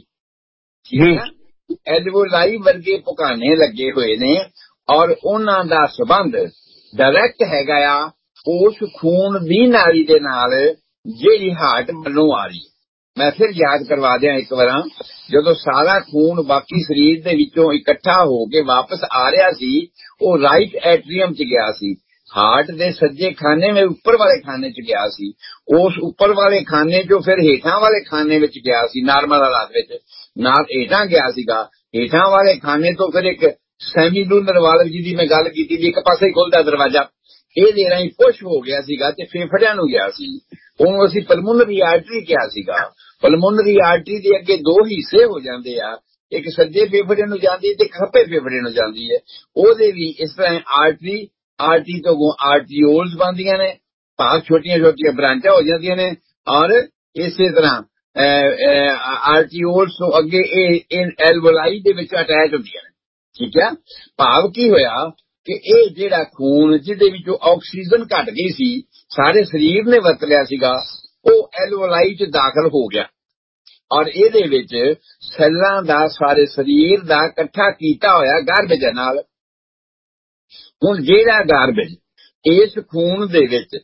ਐਲਵੋਲਾਈ ਵਰਗੇ ਪੁਕਾਨੇ ਲੱਗੇ ਹੋਏ ਨੇ, ਔਰ ਉਹਨਾਂ ਦਾ ਸੰਬੰਧ ਡਾਇਰੈਕਟ ਹੈਗਾ ਆ ਉਸ ਖੂਨ ਦੀ ਨਾਲੀ ਦੇ ਨਾਲ ਜਿਹੜੀ ਹਾਰਟ ਵੱਲੋਂ ਆ ਰਹੀ। ਮੈਂ ਫਿਰ ਯਾਦ ਕਰਵਾ ਦਿਆਂ ਇੱਕ ਵਾਰ, ਜਦੋਂ ਸਾਰਾ ਖੂਨ ਬਾਕੀ ਸਰੀਰ ਦੇ ਵਿੱਚੋਂ ਇਕੱਠਾ ਹੋ ਕੇ ਵਾਪਸ ਆ ਰਿਹਾ ਸੀ, ਉਹ ਰਾਈਟ ਐਟਰੀਅਮ 'ਚ ਗਿਆ ਸੀ, ਹਾਰਟ ਦੇ ਸੱਜੇ ਖਾਨੇ ਵਿੱਚ ਉੱਪਰ ਵਾਲੇ ਖਾਨੇ 'ਚ ਗਿਆ ਸੀ। ਉਸ ਉੱਪਰ ਵਾਲੇ ਖਾਨੇ 'ਚੋਂ ਫਿਰ ਹੇਠਾਂ ਵਾਲੇ ਖਾਨੇ ਵਿੱਚ ਗਿਆ ਸੀ, ਨਾਰਮਲ ਹਾਲਾਤ ਵਿੱਚ ਨਾਲ ਹੇਠਾਂ ਗਿਆ ਸੀਗਾ। ਹੇਠਾਂ ਵਾਲੇ ਖਾਨੇ ਤੋਂ ਫਿਰ ਇੱਕ ਸੈਮੀਲੂਨਰ ਵਾਲਵ ਜਿਹਦੀ ਮੈਂ ਗੱਲ ਕੀਤੀ ਵੀ ਇੱਕ ਪਾਸੇ ਖੁੱਲਦਾ ਦਰਵਾਜ਼ਾ, ਇਹਦੇ ਰਾਹੀਂ ਪੁਸ਼ ਹੋ ਗਿਆ ਸੀਗਾ ਤੇ ਫੇਫੜਿਆਂ ਨੂੰ ਗਿਆ ਸੀ। ਉਹਨੂੰ ਅਸੀਂ ਪਲਮੋਨਰੀ ਆਰਟਰੀ ਕਿਹਾ ਸੀਗਾ। ਪਲਮੋਨਰੀ ਆਰਟਰੀ ਦੇ ਅੱਗੇ ਦੋ ਹਿੱਸੇ ਹੋ ਜਾਂਦੇ ਆ, ਇੱਕ ਸੱਜੇ ਫੇਫੜੇ ਨੂੰ ਜਾਂਦੀ ਤੇ ਖੱਬੇ ਫੇਫੜੇ ਨੂੰ ਜਾਂਦੀ ਹੈ। ਉਹਦੇ ਵੀ ਇਸ ਤਰ੍ਹਾਂ ਆਰਟਰੀ ਆਰਟਰੀ ਤੋਂ ਆਰਟਰੀਓਲਸ ਬਣਦੀਆਂ ਨੇ, ਭਾਗ ਛੋਟੀਆਂ ਛੋਟੀਆਂ ਬ੍ਰਾਂਚਾਂ ਹੋ ਜਾਂਦੀਆਂ ਨੇ, ਔਰ ਇਸੇ ਤਰ੍ਹਾਂ ਆਰਟਰੀਓਲਸ ਤੋਂ ਅੱਗੇ ਇਹ ਐਲਵੋਲਾਈ ਦੇ ਵਿੱਚ ਅਟੈਚ ਹੁੰਦੀਆਂ ਨੇ। ਠੀਕ ਹੈ, ਭਾਵ ਕੀ ਹੋਇਆ ਕਿ ਇਹ ਜਿਹੜਾ ਖੂਨ ਜਿਹਦੇ ਵਿੱਚੋਂ ਆਕਸੀਜਨ ਘਟ ਗਈ ਸੀ, ਸਾਰੇ ਸਰੀਰ ਨੇ ਵਰਤ ਲਿਆ ਸੀਗਾ, ਉਹ ਐਲਵੋਲਾਈ 'ਚ ਦਾਖਲ ਹੋ ਗਿਆ, ਔਰ ਇਹਦੇ ਵਿੱਚ ਸੈੱਲਾਂ ਦਾ ਸਾਰੇ ਸਰੀਰ ਦਾ ਇਕੱਠਾ ਕੀਤਾ ਹੋਇਆ ਗਾਰਬੇਜ ਨਾਲ। ਹੁਣ ਜਿਹੜਾ ਗਾਰਬੇਜ ਇਸ ਖੂਨ ਦੇ ਵਿੱਚ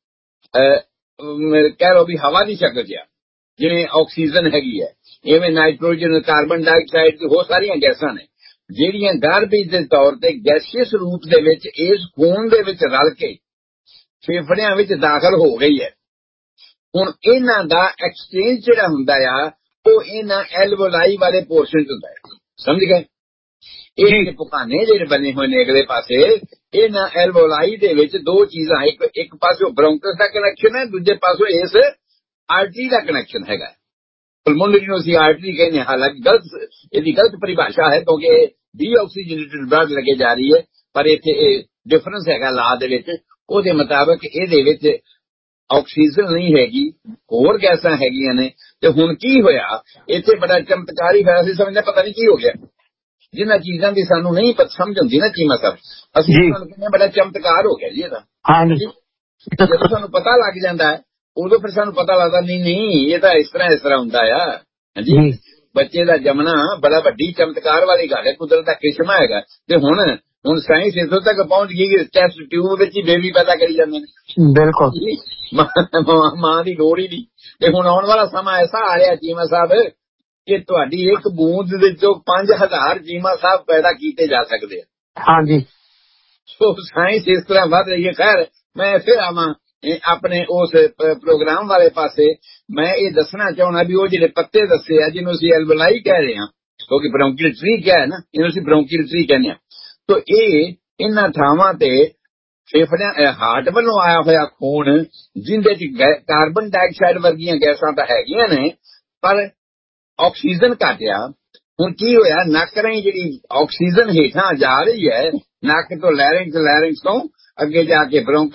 ਕਹਿ ਲਓ ਵੀ ਹਵਾ ਦੀ ਸ਼ਕਲ 'ਚ ਆ, ਜਿਵੇਂ ਆਕਸੀਜਨ ਹੈਗੀ ਹੈ, ਇਵੇਂ ਨਾਈਟ੍ਰੋਜਨ, ਕਾਰਬਨ ਡਾਈਆਕਸਾਈਡ ਤੇ ਹੋਰ ਸਾਰੀਆਂ ਗੈਸਾਂ ਨੇ, ਜਿਹੜੀਆਂ ਗਾਰਬੇਜ ਦੇ ਤੌਰ ਤੇ ਗੈਸੀਅਸ ਰੂਪ ਦੇ ਵਿੱਚ ਇਸ ਖੂਨ ਦੇ ਵਿੱਚ ਰਲ ਕੇ ਫੇਫੜਿਆਂ ਵਿੱਚ ਦਾਖਲ ਹੋ ਗਈ ਹੈ। ਹੁਣ ਇਹਨਾਂ ਦਾ ਐਕਸਚੇਂਜ ਜਿਹੜਾ ਹੁੰਦਾ ਆ, ਉਹ ਇਹਨਾਂ ਐਲਵੋਲਾਈ ਵਾਲੇ ਪੋਰਸ਼ਨ 'ਚ ਹੁੰਦਾ ਹੈ। ਸਮਝ ਗਏ? ਇਹ ਜਿਹੜੇ ਪੁਕਾਨੇ ਜਿਹੜੇ ਬਣੇ ਹੋਏ ਨੇ ਅਗਲੇ ਪਾਸੇ, ਇਹਨਾਂ ਐਲਵੋਲਾਈ ਦੇ ਵਿੱਚ ਦੋ ਚੀਜ਼ਾਂ, ਇੱਕ ਇੱਕ ਪਾਸੇ ਬ੍ਰੌਂਕਸ ਦਾ ਕਨੈਕਸ਼ਨ ਹੈ, ਦੂਜੇ ਪਾਸੇ ਇਸ ਆਰਟਰੀ ਦਾ ਕਨੈਕਸ਼ਨ ਹੈਗਾ। ਪਲਮੋਨਰੀ ਨੂੰ ਅਸੀਂ ਆਰਟਰੀ ਕਹਿੰਦੇ ਹਾਂ, ਹਾਲਾਂਕਿ ਗਲਤ ਇਹਦੀ ਗਲਤ ਪਰਿਭਾਸ਼ਾ ਹੈ, ਕਿਉਂਕਿ ਡੀਆਕਸੀਜਨੇਟਡ ਬਲੱਡ ਲੱਗੇ ਜਾ ਰਹੀ ਹੈ, ਪਰ ਇੱਥੇ ਇਹ ਡਿਫਰੈਂਸ ਹੈਗਾ ਲਾ ਦੇ ਵਿੱਚ। ਉਹਦੇ ਮੁਤਾਬਕ ਇਹਦੇ ਵਿੱਚ ਆਕਸੀਜਨ ਨਹੀਂ ਹੈਗੀ, ਹੋਰ ਗੈਸਾਂ ਹੈਗੀਆਂ ਨੇ। ਤੇ ਹੁਣ ਕੀ ਹੋਇਆ ਇੱਥੇ, ਬੜਾ ਚਮਤਕਾਰੀ ਹੋਇਆ। ਅਸੀਂ ਸਮਝਦੇ ਪਤਾ ਨਹੀਂ ਕੀ ਹੋ ਗਿਆ, ਜਿਨ੍ਹਾਂ ਚੀਜ਼ਾਂ ਦੀ ਸਾਨੂੰ ਨਹੀਂ ਸਮਝ ਹੁੰਦੀ ਨਾ ਚੀਮਾ ਸਾਹਿਬ, ਅਸੀਂ ਤੁਹਾਨੂੰ ਕਹਿੰਦੇ ਬੜਾ ਚਮਤਕਾਰ ਹੋ ਗਿਆ ਜੀ ਇਹਦਾ। ਜਦੋਂ ਸਾਨੂੰ ਪਤਾ ਲੱਗ ਜਾਂਦਾ ਹੈ, ਉਦੋਂ ਫਿਰ ਸਾਨੂੰ ਪਤਾ ਲੱਗਦਾ ਨਹੀਂ ਨਹੀਂ ਇਹ ਤਾਂ ਇਸ ਤਰ੍ਹਾਂ ਇਸ ਤਰ੍ਹਾਂ ਹੁੰਦਾ ਆ। ਹਾਂਜੀ, ਬੱਚੇ ਦਾ ਜੰਮਣਾ ਬੜਾ ਵੱਡੀ ਚਮਤਕਾਰ ਵਾਲੀ ਗੱਲ ਹੈ, ਕੁਦਰਤ ਦਾ ਕ੍ਰਿਸ਼ਮਾ ਹੈਗਾ। ਤੇ ਹੁਣ ਹੁਣ ਸਾਇੰਸ ਇੱਥੋਂ ਤੱਕ ਪਹੁੰਚ ਗਈ ਕਿ ਟੈਸਟ ਟਿਊਬ ਵਿੱਚ ਹੀ ਬੇਬੀ ਪੈਦਾ ਕਰੀ ਜਾਂਦੇ ਨੇ। ਬਿਲਕੁਲ, ਮਾਂ ਦੀ ਲੋੜ ਹੀ ਨਹੀਂ। ਤੇ ਹੁਣ ਆਉਣ ਵਾਲਾ ਸਮਾਂ ਐਸਾ ਆ ਰਿਹਾ ਚੀਮਾ ਸਾਹਿਬ ਕਿ ਤੁਹਾਡੀ ਇੱਕ ਬੂੰਦ ਦੇ ਵਿੱਚੋਂ ਪੰਜ ਹਜ਼ਾਰ ਚੀਮਾ ਸਾਹਿਬ ਪੈਦਾ ਕੀਤੇ ਜਾ ਸਕਦੇ ਆ। ਹਾਂਜੀ, ਸੋ ਸਾਇੰਸ ਇਸ ਤਰ੍ਹਾਂ ਵੱਧ ਰਹੀ ਹੈ। ਖੈਰ, ਮੈਂ ਫਿਰ ਆਵਾਂ ਆਪਣੇ ਉਸ ਪ੍ਰੋਗਰਾਮ ਵਾਲੇ ਪਾਸੇ। ਮੈਂ ਇਹ ਦੱਸਣਾ ਚਾਹੁੰਦਾ ਵੀ ਉਹ ਜਿਹੜੇ ਪੱਤੇ ਦੱਸੇ ਆ, ਜਿਹਨੂੰ ਅਸੀਂ ਐਲਵੋਲਾਈ ਕਹਿ ਰਹੇ ਹਾਂ, ਕਿਉਂਕਿ ਬ੍ਰੌਂਕੀਅਲ ਟਰੀ ਕਿਹਾ ਹੈ ਨਾ, ਇਹਨੂੰ ਅਸੀਂ ਬ੍ਰੌਂਕੀਅਲ ਟਰੀ ਕਹਿੰਦੇ ਹਾਂ। ਤੋ ਇਹ ਇਹਨਾਂ ਥਾਵਾਂ ਤੇ ਫੇਫੜਿਆਂ ਹਾਰਟ ਵੱਲੋਂ ਆਇਆ ਹੋਇਆ ਖੂਨ, ਜਿਹਦੇ ਚ ਕਾਰਬਨ ਡਾਈਆਕਸਾਈਡ ਵਰਗੀਆਂ ਗੈਸਾਂ ਤਾਂ ਹੈਗੀਆਂ ਨੇ, ਪਰ ਆਕਸੀਜਨ ਘਟਿਆ। ਹੁਣ ਕੀ ਹੋਇਆ, ਨੱਕ ਰਾਹੀਂ ਜਿਹੜੀ ਆਕਸੀਜਨ ਹੇਠਾਂ ਜਾ ਰਹੀ ਹੈ, ਨੱਕ ਤੋਂ ਲੈਰਿੰਗਸ, ਲੈਰਿੰਗਸ ਤੋਂ ਅੱਗੇ ਜਾ ਕੇ ਬ੍ਰੌਂਕਲ,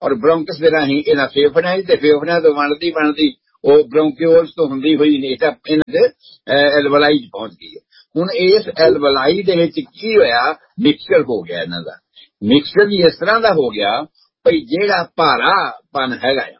ਔਰ ਬ੍ਰੌਂਕਸ ਦੇ ਰਾਹੀਂ ਇਹਨਾਂ ਫੇਫੜਿਆਂ ਤੇ ਫੇਫੜਿਆਂ ਤੋਂ ਬਣਦੀ ਬਣਦੀ ਉਹ ਬ੍ਰੌਂਕਿਓਲਸ ਤੋਂ ਹੁੰਦੀ ਹੋਈ ਇਹਨਾਂ ਦੇ ਐਲਵਲਾਈ ਚ ਪਹੁੰਚ ਗਈ ਹੈ। ਹੁਣ ਇਸ ਐਲਵਲਾਈ ਦੇ ਵਿੱਚ ਕੀ ਹੋਇਆ, ਮਿਕਸਚਰ ਹੋ ਗਿਆ ਇਹਨਾਂ ਦਾ। ਮਿਕਸਚਰ ਵੀ ਇਸ ਤਰ੍ਹਾਂ ਦਾ ਹੋ ਗਿਆ ਭਈ ਜਿਹੜਾ ਭਾਰਾਪਨ ਹੈਗਾ ਆ,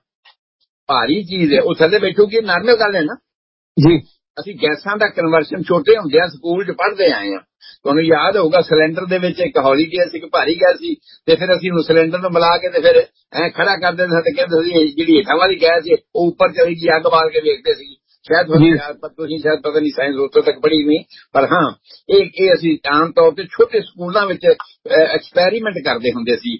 ਭਾਰੀ ਚੀਜ਼ ਹੈ, ਉਹ ਥੱਲੇ ਬੈਠੂਗੀ। ਨਾਰਮਲ ਗੱਲ ਹੈ ਨਾ ਜੀ। ਅਸੀਂ ਗੈਸਾਂ ਦਾ ਕਨਵਰਸ਼ਨ ਛੋਟੇ ਹੁੰਦੇ ਆ ਸਕੂਲ ਚ ਪੜ੍ਹਦੇ ਆਏ ਆ। ਤੁਹਾਨੂੰ ਯਾਦ ਹੋਊਗਾ ਸਿਲੰਡਰ ਦੇ ਵਿੱਚ ਇੱਕ ਹੌਲੀ ਗੈਸ ਇੱਕ ਭਾਰੀ ਗੈਸ ਸੀ, ਤੇ ਫਿਰ ਅਸੀਂ ਉਹ ਸਿਲੰਡਰ ਨੂੰ ਮਿਲਾ ਕੇ ਤੇ ਫਿਰ ਐ ਖੜਾ ਕਰ ਦਿੰਦੇ ਸੀ ਤੇ ਕਹਿੰਦੇ ਸੀ ਜਿਹੜੀ ਹੇਠਾਂ ਵਾਲੀ ਗੈਸ ਹੈ ਉਹ ਉੱਪਰ ਚਲੀ ਗਈ, ਅੱਗ ਬਾਲ ਕੇ ਵੇਖਦੇ ਸੀ। ਸ਼ਾਇਦ ਤੁਸੀਂ ਸ਼ਾਇਦ ਪਤਾ ਨਹੀਂ ਸਾਇੰਸ ਉੱਥੋਂ ਤੱਕ ਪੜ੍ਹੀ ਨਹੀਂ, ਪਰ ਹਾਂ ਇਹ ਇਹ ਅਸੀਂ ਆਮ ਤੌਰ ਤੇ ਛੋਟੇ ਸਕੂਲਾਂ ਵਿੱਚ ਐਕਸਪੈਰੀਮੈਂਟ ਕਰਦੇ ਹੁੰਦੇ ਸੀ,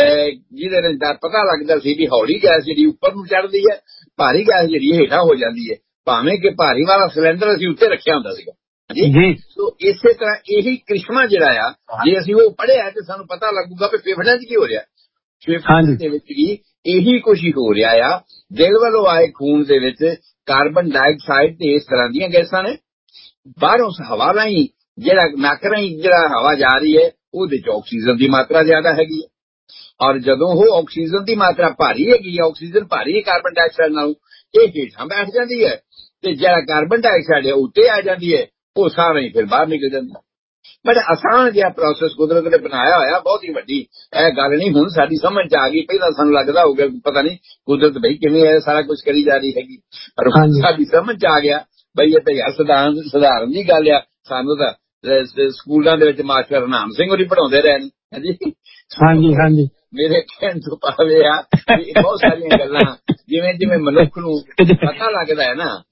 ਜਿਹਦੇ ਨਾਲ ਪਤਾ ਲੱਗਦਾ ਸੀ ਵੀ ਹੌਲੀ ਗੈਸ ਜਿਹੜੀ ਉੱਪਰ ਨੂੰ ਚੜ੍ਹਦੀ ਹੈ, ਭਾਰੀ ਗੈਸ ਜਿਹੜੀ ਹੇਠਾਂ ਹੋ ਜਾਂਦੀ ਹੈ, ਭਾਵੇਂ ਕਿ ਭਾਰੀ ਵਾਲਾ ਸਿਲੰਡਰ ਅਸੀਂ ਉੱਤੇ ਰੱਖਿਆ ਹੁੰਦਾ ਸੀਗਾ ਜੀ। ਸੋ ਇਸੇ ਤਰ੍ਹਾਂ ਇਹੀ ਕ੍ਰਿਸ਼ਮਾ ਜਿਹੜਾ ਆ, ਜੇ ਅਸੀਂ ਉਹ ਪੜ੍ਹਿਆ ਤੇ ਸਾਨੂੰ ਪਤਾ ਲੱਗੂਗਾ ਕਿ ਫੇਫੜਿਆਂ 'ਚ ਕੀ ਹੋ ਰਿਹਾ। ਫੇਫੜਿਆਂ ਦੇ ਵਿੱਚ ਵੀ ਇਹੀ ਕੁਝ ਹੀ ਹੋ ਰਿਹਾ ਆ। ਦਿਲ ਵੱਲੋਂ ਆਏ ਖੂਨ ਦੇ ਵਿੱਚ ਕਾਰਬਨ ਡਾਈਆਕਸਾਈਡ ਤੇ ਇਸ ਤਰ੍ਹਾਂ ਦੀਆਂ ਗੈਸਾਂ ਨੇ। ਬਾਹਰੋਂ ਹਵਾ ਰਾਹੀਂ ਜਿਹੜਾ ਨੱਕ ਰਾਹੀਂ ਜਿਹੜਾ ਹਵਾ ਜਾ ਰਹੀ ਹੈ ਉਹਦੇ 'ਚ ਆਕਸੀਜਨ ਦੀ ਮਾਤਰਾ ਜ਼ਿਆਦਾ ਹੈਗੀ ਹੈ, ਔਰ ਜਦੋਂ ਉਹ ਆਕਸੀਜਨ ਦੀ ਮਾਤਰਾ ਭਾਰੀ ਹੈਗੀ ਹੈ, ਆਕਸੀਜਨ ਭਾਰੀ ਹੈ ਕਾਰਬਨ ਡਾਈਆਕਸਾਈਡ ਨਾਲੋਂ, ਇਹ ਹੇਠਾਂ ਬੈਠ ਜਾਂਦੀ ਹੈ ਤੇ ਜਿਹੜਾ ਕਾਰਬਨ ਡਾਈਆਕਸਾਈਡ ਹੈ ਉੱਤੇ ਆ ਜਾਂਦੀ ਹੈ, ਉਹ ਸਾਰਾ ਹੀ ਫਿਰ ਬਾਹਰ ਨਿਕਲ ਜਾਂਦਾ। ਬੜਾ ਆਸਾਨ ਜਿਹਾ ਪ੍ਰੋਸੈਸ ਕੁਦਰਤ ਨੇ ਬਣਾਇਆ ਹੋਇਆ, ਬਹੁਤ ਹੀ ਵੱਡੀ ਇਹ ਗੱਲ ਨਹੀਂ। ਹੁਣ ਸਾਡੀ ਸਮਝ ਚ ਆ ਗਈ, ਪਹਿਲਾਂ ਸਾਨੂੰ ਲੱਗਦਾ ਹੋਊਗਾ ਪਤਾ ਨਹੀਂ ਕੁਦਰਤ ਬਈ ਕਿਵੇਂ ਇਹ ਸਾਰਾ ਕੁਝ ਕਰੀ ਜਾ ਰਹੀ ਹੈਗੀ, ਪਰ ਸਾਡੀ ਸਮਝ ਚ ਆ ਗਿਆ ਬਈ ਇਹ ਤਾਂ ਯਾਰ ਸਧਾਰਨ ਸਧਾਰਨ ਦੀ ਗੱਲ ਆ। ਸਾਨੂੰ ਤਾਂ ਸਕੂਲਾਂ ਦੇ ਵਿੱਚ ਮਾਸਟਰ ਹਰਨਾਮ ਸਿੰਘ ਹੋਰੀ ਪੜ੍ਹਾਉਂਦੇ ਰਹੇ ਨੇ। ਹਾਂਜੀ ਹਾਂਜੀ ਹਾਂਜੀ ਮੇਰੇ ਕਹਿਣ ਤੋਂ ਭਾਵੇਂ ਆ ਬਹੁਤ ਸਾਰੀਆਂ ਗੱਲਾਂ ਜਿਵੇਂ ਜਿਵੇਂ ਮਨੁੱਖ ਨੂੰ ਪਤਾ ਲੱਗਦਾ ਹੈ ਨਾ,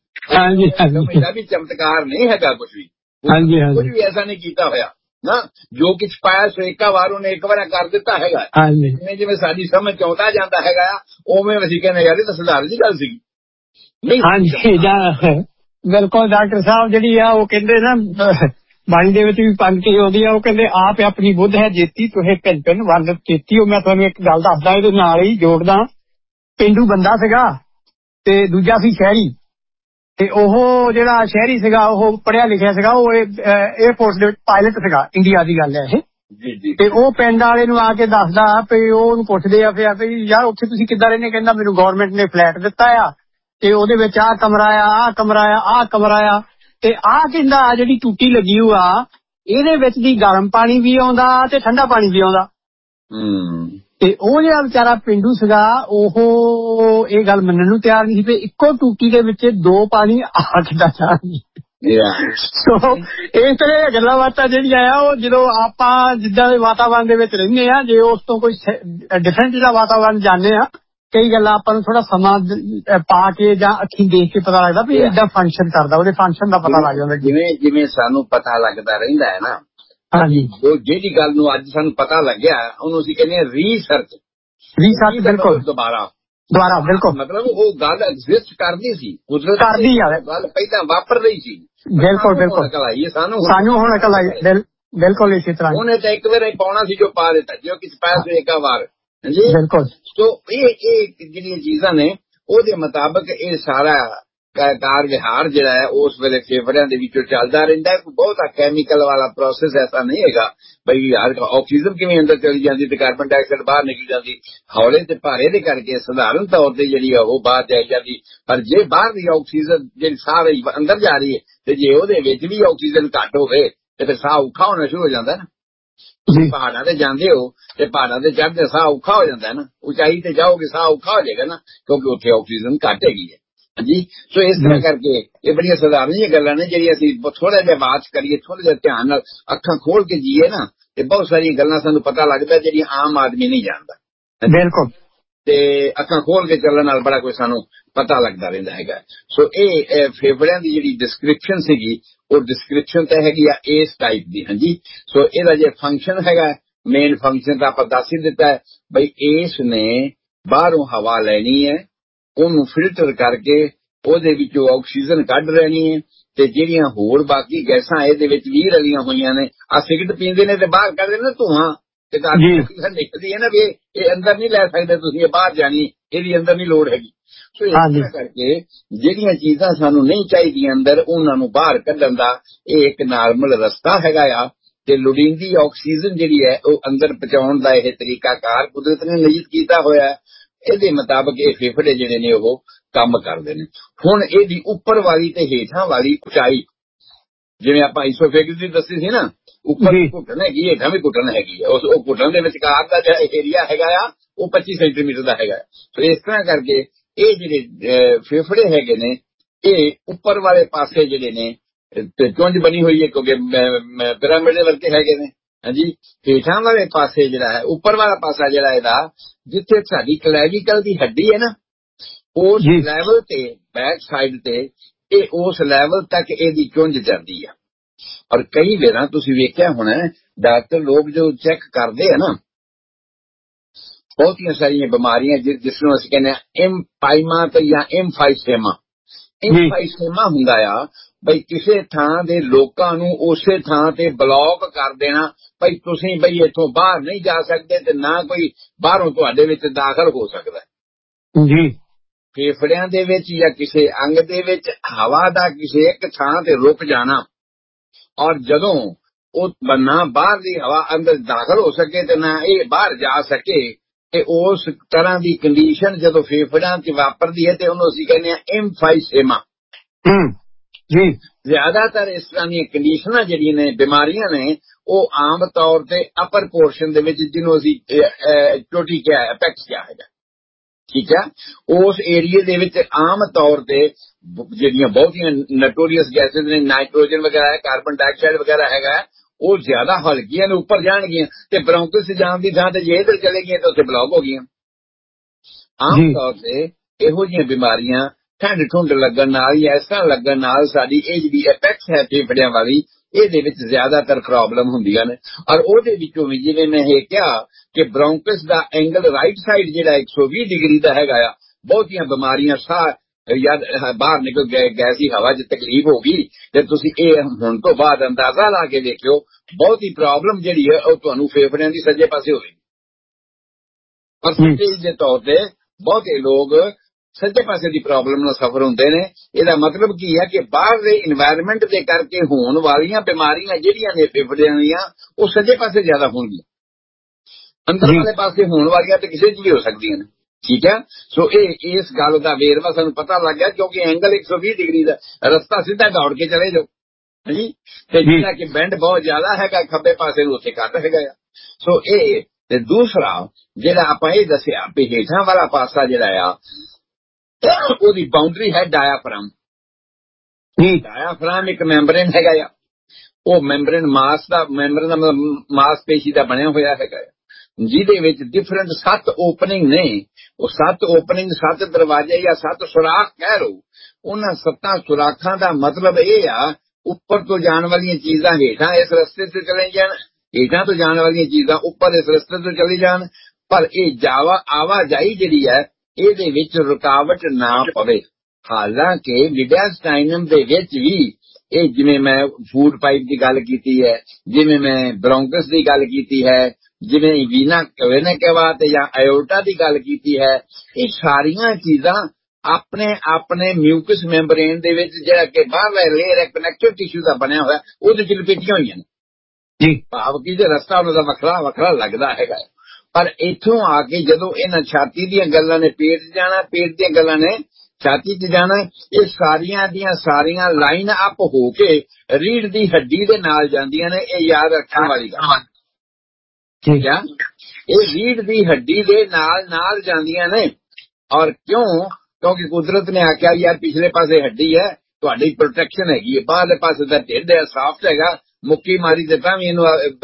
ਸਮਝਦਾ ਵੀ ਚਮਤਕਾਰ ਨਹੀਂ ਹੈਗਾ ਕੁਝ ਵੀ, ਕੁਝ ਵੀ ਐਸਾ ਨਹੀਂ ਕੀਤਾ ਹੋਇਆ ਨਾ। ਜੋ ਕੁਛ ਪਾਇਆ ਸੋ ਇੱਕਾ ਵਾਰ ਉਹਨੇ ਇੱਕ ਵਾਰ ਕਰ ਦਿੱਤਾ ਹੈਗਾ। ਜਿਵੇਂ ਜਿਵੇਂ ਸਾਡੀ ਸਮਝ ਚ ਆਉਂਦਾ ਜਾਂਦਾ ਹੈਗਾ ਆ, ਉਵੇਂ ਅਸੀਂ ਕਹਿੰਦੇ ਯਾਰ ਇਹ ਤਾਂ ਸੁਧਾਰ ਦੀ ਗੱਲ ਸੀਗੀ ਨਹੀਂ। ਹਾਂਜੀ ਬਿਲਕੁਲ ਡਾਕਟਰ ਸਾਹਿਬ ਜਿਹੜੀ ਆ ਉਹ ਕਹਿੰਦੇ ਨਾ ਬਾਣੀ ਦੇ ਵਿੱਚ ਵੀ ਪੰਕਤੀ ਆਉਂਦੀ ਆ, ਉਹ ਕਹਿੰਦੇ ਆਪ ਆਪਣੀ ਬੁੱਧ ਹੈ ਜੇਤੀ ਤੁਹੇ ਭਿੰਨ ਭਿੰਨ ਵੰਡ ਚੇਤੀ। ਉਹ ਮੈਂ ਤੁਹਾਨੂੰ ਇੱਕ ਗੱਲ ਦੱਸਦਾ, ਇਹਦੇ ਨਾਲ ਹੀ ਜੋੜਦਾ। ਪੇਂਡੂ ਬੰਦਾ ਸੀਗਾ ਤੇ ਦੂਜਾ ਸੀ ਸ਼ਹਿਰੀ, ਤੇ ਉਹ ਜਿਹੜਾ ਸ਼ਹਿਰੀ ਸੀਗਾ ਉਹ ਪੜ੍ਹਿਆ ਲਿਖਿਆ ਸੀਗਾ, ਉਹ 에ਅਰਫੋਰਸ ਦੇ ਵਿੱਚ ਪਾਇਲਟ ਸੀਗਾ, ਇੰਡੀਆ ਦੀ ਗੱਲ ਹੈ ਇਹ। ਤੇ ਉਹ ਪਿੰਡ ਵਾਲੇ ਨੂੰ ਆ ਕੇ ਦੱਸਦਾ ਵੀ ਉਹ ਉਹਨੂੰ ਪੁੱਛਦੇ ਆ ਫਿਰ ਵੀ ਯਾਰ ਉੱਥੇ ਤੁਸੀਂ ਕਿੱਦਾਂ ਰਹਿੰਦੇ, ਕਹਿੰਦਾ ਮੈਨੂੰ ਗਵਰਨਮੈਂਟ ਨੇ ਫਲੈਟ ਦਿੱਤਾ ਆ ਤੇ ਉਹਦੇ ਵਿੱਚ ਆਹ ਕਮਰਾ ਆ ਆਹ ਕਮਰਾ ਆ ਆਹ ਕਮਰਾ ਆ, ਤੇ ਆਹ ਕਹਿੰਦਾ ਜਿਹੜੀ ਟੂਟੀ ਲੱਗੀ ਹੋਈ ਆ ਇਹਦੇ ਵਿੱਚ ਦੀ ਗਰਮ ਪਾਣੀ ਵੀ ਆਉਂਦਾ ਤੇ ਠੰਡਾ ਪਾਣੀ ਵੀ ਆਉਂਦਾ। ਤੇ ਉਹ ਜਿਹੜਾ ਵਿਚਾਰਾ ਪਿੰਡੂ ਸੀਗਾ ਉਹ ਇਹ ਗੱਲ ਮੰਨਣ ਨੂੰ ਤਿਆਰ ਨਹੀਂ ਸੀ ਵੀ ਇੱਕੋ ਟੂਟੀ ਦੇ ਵਿੱਚ ਦੋ ਪਾਣੀ ਆ ਕਿੱਦਾਂ ਜਾਣਗੇ। ਸੋ ਇਸ ਤਰ੍ਹਾਂ ਗੱਲਾਂ ਬਾਤਾਂ ਜਿਹੜੀਆਂ ਆ ਉਹ ਜਦੋਂ ਆਪਾਂ ਜਿੱਦਾਂ ਦੇ ਵਾਤਾਵਰਨ ਦੇ ਵਿੱਚ ਰਹਿੰਦੇ ਆ, ਜੇ ਉਸ ਤੋਂ ਕੋਈ ਡਿਫਰੈਂਟ ਜਿਹੜਾ ਵਾਤਾਵਰਨ ਜਾਂਦੇ ਆ, ਕਈ ਗੱਲਾਂ ਆਪਾਂ ਨੂੰ ਥੋੜਾ ਸਮਾਂ ਪਾ ਕੇ ਜਾਂ ਅੱਖੀਂ ਦੇਖ ਕੇ ਪਤਾ ਲੱਗਦਾ ਵੀ ਏਦਾਂ ਫੰਕਸ਼ਨ ਕਰਦਾ, ਉਹਦੇ ਫੰਕਸ਼ਨ ਦਾ ਪਤਾ ਲੱਗ ਜਾਂਦਾ। ਜਿਵੇਂ ਜਿਵੇਂ ਸਾਨੂੰ ਪਤਾ ਲੱਗਦਾ ਰਹਿੰਦਾ ਹੈ ਨਾ, ਹਾਂਜੀ, ਜਿਹੜੀ ਗੱਲ ਨੂੰ ਅੱਜ ਸਾਨੂੰ ਪਤਾ ਲੱਗਿਆ ਉਹਨੂੰ ਅਸੀਂ ਕਹਿੰਦੇ ਰੀਸਰਚ। ਰੀਸਰਚ ਬਿਲਕੁਲ ਦੁਬਾਰਾ ਦੁਬਾਰਾ ਬਿਲਕੁਲ ਮਤਲਬ ਉਹ ਗੱਲ ਐਗਜ਼ਿਸਟ ਕਰਦੀ ਸੀ, ਕੁਦਰਤ ਕਰਦੀ ਆ, ਗੱਲ ਪਹਿਲਾਂ ਵਾਪਰ ਰਹੀ ਸੀ। ਬਿਲਕੁਲ ਬਿਲਕੁਲ ਅਕਲ ਆਈ ਹੈ ਸਾਨੂੰ, ਸਾਨੂੰ ਹੁਣ ਅਕਲ ਆਈ ਬਿਲਕੁਲ ਇਸੇ ਤਰ੍ਹਾਂ। ਉਹਨੇ ਤਾਂ ਇੱਕ ਵਾਰ ਪਾਉਣਾ ਸੀ ਜੋ ਪਾ ਦਿੱਤਾ, ਜੋ ਕਿਸ ਪੈਸੇ ਇੱਕ ਵਾਰ ਜੀ ਬਿਲਕੁਲ। ਸੋ ਇਹ ਇਹ ਜਿਹੜੀਆਂ ਚੀਜ਼ਾਂ ਨੇ ਉਹਦੇ ਮੁਤਾਬਕ ਇਹ ਸਾਰਾ ਕਾਰ ਵਿਹਾਰ ਜਿਹੜਾ ਹੈ ਉਸ ਵੇਲੇ ਫੇਫੜਿਆਂ ਦੇ ਵਿੱਚੋਂ ਚੱਲਦਾ ਰਹਿੰਦਾ ਹੈ। ਕੋਈ ਬਹੁਤਾ ਕੈਮੀਕਲ ਵਾਲਾ ਪ੍ਰੋਸੈਸ ਐਸਾ ਨਹੀਂ ਹੈਗਾ ਬਈ ਯਾਰ ਆਕਸੀਜਨ ਕਿਵੇਂ ਅੰਦਰ ਚਲੀ ਜਾਂਦੀ ਤੇ ਕਾਰਬਨ ਡਾਈਆਕਸਾਈਡ ਬਾਹਰ ਨਿਕਲ ਜਾਂਦੀ। ਹੌਲੇ ਤੇ ਭਾਰੇ ਦੇ ਕਰਕੇ ਸਧਾਰਨ ਤੌਰ ਤੇ ਜਿਹੜੀ ਆ ਉਹ ਬਾਹਰ ਜਾਈ ਜਾਂਦੀ, ਪਰ ਜੇ ਬਾਹਰ ਦੀ ਆਕਸੀਜਨ ਜਿਹੜੀ ਸਾਹ ਰਹੀ ਅੰਦਰ ਜਾ ਰਹੀ ਹੈ ਤੇ ਜੇ ਉਹਦੇ ਵਿੱਚ ਵੀ ਆਕਸੀਜਨ ਘੱਟ ਹੋਵੇ ਤੇ ਫਿਰ ਸਾਹ ਔਖਾ ਹੋਣਾ ਸ਼ੁਰੂ ਹੋ ਜਾਂਦਾ ਨਾ। ਤੁਸੀਂ ਪਹਾੜਾਂ ਤੇ ਜਾਂਦੇ ਹੋ ਤੇ ਪਹਾੜਾਂ ਤੇ ਚੜ੍ਹਦੇ ਸਾਹ ਔਖਾ ਹੋ ਜਾਂਦਾ ਨਾ, ਉਚਾਈ ਤੇ ਜਾਓਗੇ ਸਾਹ ਔਖਾ ਹੋ ਜਾਏਗਾ ਨਾ, ਕਿਉਂਕਿ ਉੱਥੇ ਆਕਸੀਜਨ ਘੱਟ ਹੈਗੀ ਹੈ। ਹਾਂਜੀ, ਸੋ ਇਸ ਤਰ੍ਹਾਂ ਕਰਕੇ ਇਹ ਬੜੀਆਂ ਸਧਾਰਨ ਜਿਹੀਆਂ ਗੱਲਾਂ ਨੇ ਜਿਹੜੀਆਂ ਅਸੀਂ ਥੋੜਾ ਜਿਹਾ ਬਾਤ ਕਰੀਏ, ਥੋੜਾ ਜਿਹਾ ਧਿਆਨ ਨਾਲ ਅੱਖਾਂ ਖੋਲ ਕੇ ਜੀਏ ਨਾ, ਤੇ ਬਹੁਤ ਸਾਰੀਆਂ ਗੱਲਾਂ ਸਾਨੂੰ ਪਤਾ ਲੱਗਦਾ ਜਿਹੜੀਆਂ ਆਮ ਆਦਮੀ ਨਹੀਂ ਜਾਣਦਾ। ਬਿਲਕੁਲ, ਤੇ ਅੱਖਾਂ ਖੋਲ ਕੇ ਚੱਲਣ ਨਾਲ ਬੜਾ ਕੁਝ ਸਾਨੂੰ ਪਤਾ ਲੱਗਦਾ ਰਹਿੰਦਾ ਹੈਗਾ। ਸੋ ਇਹ ਫੇਫੜਿਆਂ ਦੀ ਜਿਹੜੀ ਡਿਸਕ੍ਰਿਪਸ਼ਨ ਸੀਗੀ ਉਹ ਡਿਸਕ੍ਰਿਪਸ਼ਨ ਤਾਂ ਹੈਗੀ ਆ ਇਸ ਟਾਈਪ ਦੀ। ਹਾਂਜੀ, ਸੋ ਇਹਦਾ ਜੇ ਫੰਕਸ਼ਨ ਹੈਗਾ, ਮੇਨ ਫੰਕਸ਼ਨ ਤਾਂ ਆਪਾਂ ਦੱਸ ਹੀ ਦਿੱਤਾ ਹੈ ਬਈ ਇਸ ਨੇ ਬਾਹਰੋਂ ਹਵਾ ਲੈਣੀ ਹੈ, ਉਹਨੂੰ ਫਿਲਟਰ ਕਰਕੇ ਉਹਦੇ ਵਿੱਚੋਂ ਆਕਸੀਜਨ ਕੱਢ ਲੈਣੀ ਹੈ, ਤੇ ਜਿਹੜੀਆਂ ਹੋਰ ਬਾਕੀ ਗੈਸਾਂ ਇਹਦੇ ਵਿੱਚ ਵੀ ਰਲੀਆਂ ਹੋਈਆਂ ਨੇ, ਆ ਸਿਗਰਟ ਪੀਂਦੇ ਨੇ ਤੇ ਬਾਹਰ ਕੱਢਦੇ ਨੇ ਧੂਆਂ, ਤੇ ਆਕਸੀਜਨ ਨਿਕਲਦੀ ਹੈ ਨਾ ਵੀ ਇਹ ਅੰਦਰ ਨਹੀਂ ਲੈ ਸਕਦੇ ਤੁਸੀਂ, ਇਹ ਬਾਹਰ ਜਾਣੀ, ਇਹਦੀ ਅੰਦਰ ਨਹੀਂ ਲੋੜ ਹੈਗੀ। ਸੋ ਇਸ ਤਰ੍ਹਾਂ ਕਰਕੇ ਜਿਹੜੀਆਂ ਚੀਜ਼ਾਂ ਸਾਨੂੰ ਨਹੀਂ ਚਾਹੀਦੀਆਂ ਅੰਦਰ, ਉਹਨਾਂ ਨੂੰ ਬਾਹਰ ਕੱਢਣ ਦਾ ਇਹ ਇੱਕ ਨਾਰਮਲ ਰਸਤਾ ਹੈਗਾ ਆ, ਤੇ ਲੋੜੀਂਦੀ ਆਕਸੀਜਨ ਜਿਹੜੀ ਹੈ ਉਹ ਅੰਦਰ ਪਹੁੰਚਾਉਣ ਦਾ ਇਹ ਤਰੀਕਾਕਾਰ ਕੁਦਰਤ ਨੇ ਨਿਯਤ ਕੀਤਾ ਹੋਇਆ। ਇਹਦੇ ਮੁਤਾਬਕ ਇਹ ਫੇਫੜੇ ਜਿਹੜੇ ਨੇ ਉਹ ਕੰਮ ਕਰਦੇ ਨੇ। ਹੁਣ ਇਹਦੀ ਉੱਪਰ ਵਾਲੀ ਤੇ ਹੇਠਾਂ ਵਾਲੀ ਉਚਾਈ, ਜਿਵੇਂ ਆਪਾਂ ਇਸੋਫੇਗਸ ਦੀ ਦੱਸੀ ਸੀ ਨਾ, ਉੱਪਰ ਘੁੱਟਣ ਹੈਗੀ, ਹੇਠਾਂ ਵੀ ਘੁੱਟਣ ਹੈਗੀ ਹੈ। ਉਸ ਉਹ ਘੁੱਟਣ ਦੇ ਵਿਚਕਾਰ ਦਾ ਜਿਹੜਾ ਏਰੀਆ ਹੈਗਾ ਆ ਉਹ ਪੱਚੀ ਸੈਂਟੀਮੀਟਰ ਦਾ ਹੈਗਾ। ਸੋ ਇਸ ਤਰ੍ਹਾਂ ਕਰਕੇ ਇਹ ਜਿਹੜੇ ਫੇਫੜੇ ਹੈਗੇ ਨੇ ਇਹ ਉੱਪਰ ਵਾਲੇ ਪਾਸੇ ਜਿਹੜੇ ਨੇ ਚੁੰਝ ਬਣੀ ਹੋਈ ਹੈ, ਕਿਉਂਕਿ ਪਿਰਾਮਿਡ ਦੇ ਵਰਗੇ ਹੈਗੇ ਨੇ। ਹਾਂਜੀ, ਹੇਠਾਂ ਵਾਲੇ ਪਾਸੇ ਜਿਹੜਾ ਹੈ, ਉੱਪਰ ਵਾਲਾ ਪਾਸਾ ਜਿਹੜਾ ਇਹਦਾ, ਜਿੱਥੇ ਸਾਡੀ ਕਲੈਵੀਕਲ ਦੀ ਹੱਡੀ ਹੈ ਨਾ, ਉਸ ਲੈਵਲ ਤੇ ਬੈਕ ਸਾਈਡ ਤੇ ਇਹ ਉਸ ਲੈਵਲ ਤੱਕ ਇਹਦੀ ਚੁੰਝ ਜਾਂਦੀ ਆ। ਔਰ ਕਈ ਵਾਰ ਤੁਸੀਂ ਵੇਖਿਆ ਹੋਣਾ ਡਾਕਟਰ ਲੋਕ ਜੋ ਚੈੱਕ ਕਰਦੇ ਆ ਨਾ, ਬਹੁਤੀਆਂ ਸਾਰੀਆਂ ਬਿਮਾਰੀਆਂ ਜਿਸ ਨੂੰ ਅਸੀਂ ਕਹਿੰਦੇ ਹਾਂ ਐਮਪਾਈਮਾ ਤੇ ਜਾਂ ਐਮਫਾਈਸੇਮਾ। ਐਮਫਾਈਸੇਮਾ ਹੁੰਦਾ ਆ ਬਈ ਕਿਸੇ ਥਾਂ ਦੇ ਲੋਕਾਂ ਨੂੰ ਉਸੇ ਥਾਂ ਤੇ ਬਲੌਕ ਕਰ ਦੇਣਾ, ਬਈ ਤੁਸੀਂ ਬਈ ਇੱਥੋਂ ਬਾਹਰ ਨਹੀਂ ਜਾ ਸਕਦੇ ਤੇ ਨਾ ਕੋਈ ਬਾਹਰੋਂ ਤੁਹਾਡੇ ਵਿੱਚ ਦਾਖਲ ਹੋ ਸਕਦਾ ਜੀ। ਫੇਫੜਿਆਂ ਦੇ ਵਿੱਚ ਜਾਂ ਕਿਸੇ ਅੰਗ ਦੇ ਵਿੱਚ ਹਵਾ ਦਾ ਕਿਸੇ ਇੱਕ ਥਾਂ ਤੇ ਰੁਕ ਜਾਣਾ, ਔਰ ਜਦੋਂ ਉਹ ਨਾ ਬਾਹਰ ਦੀ ਹਵਾ ਅੰਦਰ ਦਾਖਲ ਹੋ ਸਕੇ ਤੇ ਨਾ ਇਹ ਬਾਹਰ ਜਾ ਸਕੇ, ਤੇ ਉਸ ਤਰ੍ਹਾਂ ਦੀ ਕੰਡੀਸ਼ਨ ਜਦੋਂ ਫੇਫੜਿਆਂ 'ਚ ਵਾਪਰਦੀ ਹੈ ਤੇ ਉਹਨੂੰ ਅਸੀਂ ਕਹਿੰਦੇ ਹਾਂ ਐਮਫਾਈਸੇਮਾ ਜੀ। ਜ਼ਿਆਦਾਤਰ ਇਸ ਤਰ੍ਹਾਂ ਦੀਆਂ ਕੰਡੀਸ਼ਨਾਂ ਜਿਹੜੀਆਂ ਨੇ, ਬਿਮਾਰੀਆਂ ਨੇ, ਉਹ ਆਮ ਤੌਰ ਤੇ ਅਪਰ ਪੋਰਸ਼ਨ ਦੇ ਵਿੱਚ, ਜਿਹਨੂੰ ਅਸੀਂ ਚੋਟੀ ਕਿਹਾ, ਐਪੈਕਸ ਕਿਹਾ ਹੈਗਾ, ਠੀਕ ਹੈ, ਉਸ ਏਰੀਏ ਦੇ ਵਿੱਚ ਆਮ ਤੌਰ ਤੇ ਜਿਹੜੀਆਂ ਬਹੁਤੀਆਂ ਨਟੋਰੀਅਸ ਗੈਸਿਸ ਨੇ, ਨਾਈਟ੍ਰੋਜਨ ਵਗੈਰਾ ਹੈ, ਕਾਰਬਨ ਡਾਈਆਕਸਾਈਡ ਵਗੈਰਾ ਹੈਗਾ, ਉਹ ਜ਼ਿਆਦਾ ਹਲਕੀਆਂ ਨੇ, ਉੱਪਰ ਜਾਣਗੀਆਂ ਤੇ ਬ੍ਰੌਂਕਸ ਜਾਣ ਦੀ ਥਾਂ ਤੇ ਜੇ ਇੱਧਰ ਚਲੇ ਗਈਆਂ ਤਾਂ ਉੱਥੇ ਬਲੌਕ ਹੋ ਗਈਆਂ। ਆਮ ਤੌਰ ਤੇ ਇਹੋ ਜਿਹੀਆਂ ਬਿਮਾਰੀਆਂ ਠੰਡ ਠੁੰਡ ਲੱਗਣ ਨਾਲ ਜਾਂ ਇਸ ਤਰ੍ਹਾਂ ਲੱਗਣ ਨਾਲ ਸਾਡੀ ਇਹ ਜਿਹੜੀ ਐਪੈਕਸ ਹੈ ਫੇਫੜਿਆਂ ਵਾਲੀ, ਇਹਦੇ ਵਿੱਚ ਜ਼ਿਆਦਾਤਰ ਪ੍ਰੋਬਲਮ ਹੁੰਦੀਆਂ ਨੇ। ਔਰ ਉਹਦੇ ਵਿੱਚੋਂ ਵੀ ਜਿਵੇਂ ਮੈਂ ਇਹ ਕਿਹਾ ਕਿ ਬ੍ਰੌਂਕਸ ਦਾ ਐਂਗਲ ਰਾਈਟ ਸਾਈਡ ਜਿਹੜਾ ਇੱਕ ਸੌ ਵੀਹ ਡਿਗਰੀ ਦਾ ਹੈਗਾ ਆ, ਬਹੁਤੀਆਂ ਬਿਮਾਰੀਆਂ ਸਾਹ ਯਾਦ ਬਾਹਰ ਨਿਕਲ ਗਏ, ਗੈਸੀ ਹਵਾ 'ਚ ਤਕਲੀਫ ਹੋ ਗਈ, ਤੇ ਤੁਸੀਂ ਇਹ ਹੁਣ ਤੋਂ ਬਾਅਦ ਅੰਦਾਜ਼ਾ ਲਾ ਕੇ ਦੇਖਿਓ ਬਹੁਤੀ ਪ੍ਰੋਬਲਮ ਜਿਹੜੀ ਹੈ ਉਹ ਤੁਹਾਨੂੰ ਫੇਫੜਿਆਂ ਦੀ ਸੱਜੇ ਪਾਸੇ ਹੋਵੇਗੀ। ਪਰਸੈਂਟੇਜ ਦੇ ਤੌਰ ਤੇ ਬਹੁਤੇ ਲੋਕ ਸੱਜੇ ਪਾਸੇ ਦੀ ਪ੍ਰੋਬਲਮ ਨਾਲ ਸਫਰ ਹੁੰਦੇ ਨੇ। ਇਹਦਾ ਮਤਲਬ ਕੀ ਹੈ ਕਿ ਬਾਹਰ ਦੇ ਇਨਵਾਇਰਮੈਂਟ ਦੇ ਕਰਕੇ ਹੋਣ ਵਾਲੀਆਂ ਬਿਮਾਰੀਆਂ ਜਿਹੜੀਆਂ ਨੇ ਫੇਫੜਿਆਂ ਦੀਆਂ, ਉਹ ਸੱਜੇ ਪਾਸੇ ਜ਼ਿਆਦਾ ਹੋਣਗੀਆਂ। ਅੰਦਰ ਵਾਲੇ ਪਾਸੇ ਹੋਣ ਵਾਲੀਆਂ ਤੇ ਕਿਸੇ 'ਚ ਵੀ ਹੋ ਸਕਦੀਆਂ ਨੇ, ਠੀਕ ਹੈ। ਸੋ ਇਹ ਇਸ ਗੱਲ ਦਾ ਵੇਰਵਾ ਸਾਨੂੰ ਪਤਾ ਲੱਗ ਗਿਆ, ਕਿਉਂਕਿ ਐਂਗਲ ਇੱਕ ਸੌ ਵੀਹ ਡਿਗਰੀ ਦਾ ਰਸਤਾ ਸਿੱਧਾ ਦੌੜ ਕੇ ਚਲੇ ਜਾਓ ਜੀ, ਤੇ ਜਿਹੜਾ ਕਿ ਬੈਂਡ ਬਹੁਤ ਜ਼ਿਆਦਾ ਹੈਗਾ ਖੱਬੇ ਪਾਸੇ ਨੂੰ, ਉੱਥੇ ਘੱਟ ਹੈਗਾ ਆ। ਸੋ ਇਹ ਤੇ ਦੂਸਰਾ ਜਿਹੜਾ ਆਪਾਂ ਇਹ ਦੱਸਿਆ ਵੀ ਹੇਠਾਂ ਵਾਲਾ ਪਾਸਾ ਜਿਹੜਾ ਆ ਉਹਦੀ ਬਾਉਂਡਰੀ ਹੈ ਡਾਇਆਫ੍ਰਾਮ। ਡਾਇਆਫ੍ਰਾਮ ਇੱਕ ਮੈਂਬਰੇਨ ਹੈਗਾ ਆ, ਉਹ ਮੈਂਬਰੇਨ ਮਾਸ ਦਾ ਮੈਂਬਰੇਨ ਦਾ ਮਾਸਪੇਸ਼ੀ ਦਾ ਬਣਿਆ ਹੋਇਆ ਹੈਗਾ, ਜਿਹਦੇ ਵਿੱਚ ਡਿਫਰੈਂਟ ਸੱਤ ਓਪਨਿੰਗ ਨੇ। ਉਹ ਸੱਤ ਓਪਨਿੰਗ, ਸੱਤ ਦਰਵਾਜ਼ੇ ਜਾਂ ਸੱਤ ਸੁਰਾਖ ਕਹਿ ਲਓ। ਉਹਨਾਂ ਸੱਤਾਂ ਸੁਰਾਖਾਂ ਦਾ ਮਤਲਬ ਇਹ ਆ ਉੱਪਰ ਤੋਂ ਜਾਣ ਵਾਲੀਆਂ ਚੀਜ਼ਾਂ ਹੇਠਾਂ ਇਸ ਰਸਤੇ ਤੇ ਚਲੇ ਜਾਣ, ਹੇਠਾਂ ਤੋਂ ਜਾਣ ਵਾਲੀਆਂ ਚੀਜ਼ਾਂ ਉੱਪਰ ਇਸ ਰਸਤੇ ਤੋਂ ਚਲੇ ਜਾਣ, ਪਰ ਇਹ ਜਾਵਾ ਆਵਾਜਾਈ ਜਿਹੜੀ ਹੈ ਇਹਦੇ ਵਿੱਚ ਰੁਕਾਵਟ ਨਾ ਪਵੇ। ਹਾਲਾਂਕਿ ਮਿਡਿਆਸਟਾਈਨਮ ਦੇ ਵਿੱਚ ਵੀ ਇਹ, ਜਿਵੇਂ ਮੈਂ ਫੂਡ ਪਾਈਪ ਦੀ ਗੱਲ ਕੀਤੀ ਹੈ, ਜਿਵੇਂ ਮੈਂ ਬ੍ਰੌਂਕਸ ਦੀ ਗੱਲ ਕੀਤੀ ਹੈ, ਜਿਵੇਂ ਵੀਨਾ ਵੇਨਾ ਕੇਵਾ ਤੇ ਜਾਂ ਆਇਓਟਾ ਦੀ ਗੱਲ ਕੀਤੀ ਹੈ, ਇਹ ਸਾਰੀਆਂ ਚੀਜ਼ਾਂ ਆਪਣੇ ਆਪਣੇ ਮਿਊਕਸ ਮੈਂਬਰੇਨ ਦੇ ਵਿੱਚ ਜਿਹੜਾ ਕਿ ਬਾਹਰਲਾ ਲੇਅਰ ਹੈ ਕਨੈਕਟਿਵ ਟਿਸ਼ੂ ਦਾ ਬਣਿਆ ਹੋਇਆ, ਉਹਦੇ ਚ ਲਪੇਟੀਆਂ ਹੋਈਆਂ ਨੇ ਜੀ। ਭਾਵ ਕਿ ਜੇ ਰਸਤਾ ਉਹਨਾਂ ਦਾ ਵੱਖਰਾ ਵੱਖਰਾ ਲੱਗਦਾ ਹੈਗਾ, ਪਰ ਇੱਥੋਂ ਆ ਕੇ ਜਦੋਂ ਇਹਨਾਂ ਛਾਤੀ ਦੀਆਂ ਗੱਲਾਂ ਨੇ ਪੇਟ 'ਚ ਜਾਣਾ, ਪੇਟ ਦੀਆਂ ਗੱਲਾਂ ਨੇ ਛਾਤੀ 'ਚ ਜਾਣਾ, ਇਹ ਸਾਰੀਆਂ ਦੀਆਂ ਸਾਰੀਆਂ ਲਾਈਨ ਅਪ ਹੋ ਕੇ ਰੀੜ੍ਹ ਦੀ ਹੱਡੀ ਦੇ ਨਾਲ ਜਾਂਦੀਆਂ ਨੇ। ਇਹ ਯਾਦ ਰੱਖਣ ਵਾਲੀ ਗੱਲ ਠੀਕ ਆ, ਇਹ ਰੀੜ੍ਹ ਦੀ ਹੱਡੀ ਦੇ ਨਾਲ ਨਾਲ ਜਾਂਦੀਆਂ ਨੇ। ਔਰ ਕਿਉਂ? ਕਿਉਂਕਿ ਕੁਦਰਤ ਨੇ ਆਖਿਆ ਯਾਰ ਪਿਛਲੇ ਪਾਸੇ ਹੱਡੀ ਹੈ, ਤੁਹਾਡੀ ਪ੍ਰੋਟੈਕਸ਼ਨ ਹੈਗੀ ਹੈ, ਬਾਹਰਲੇ ਪਾਸੇ ਦਾ ਢਿੱਡ ਹੈ, ਸਾਫਟ ਹੈਗਾ, ਮੁੱਕੀ ਮਾਰੀ ਤੇ ਤਾਂ ਵੀ ਇਹਨੂੰ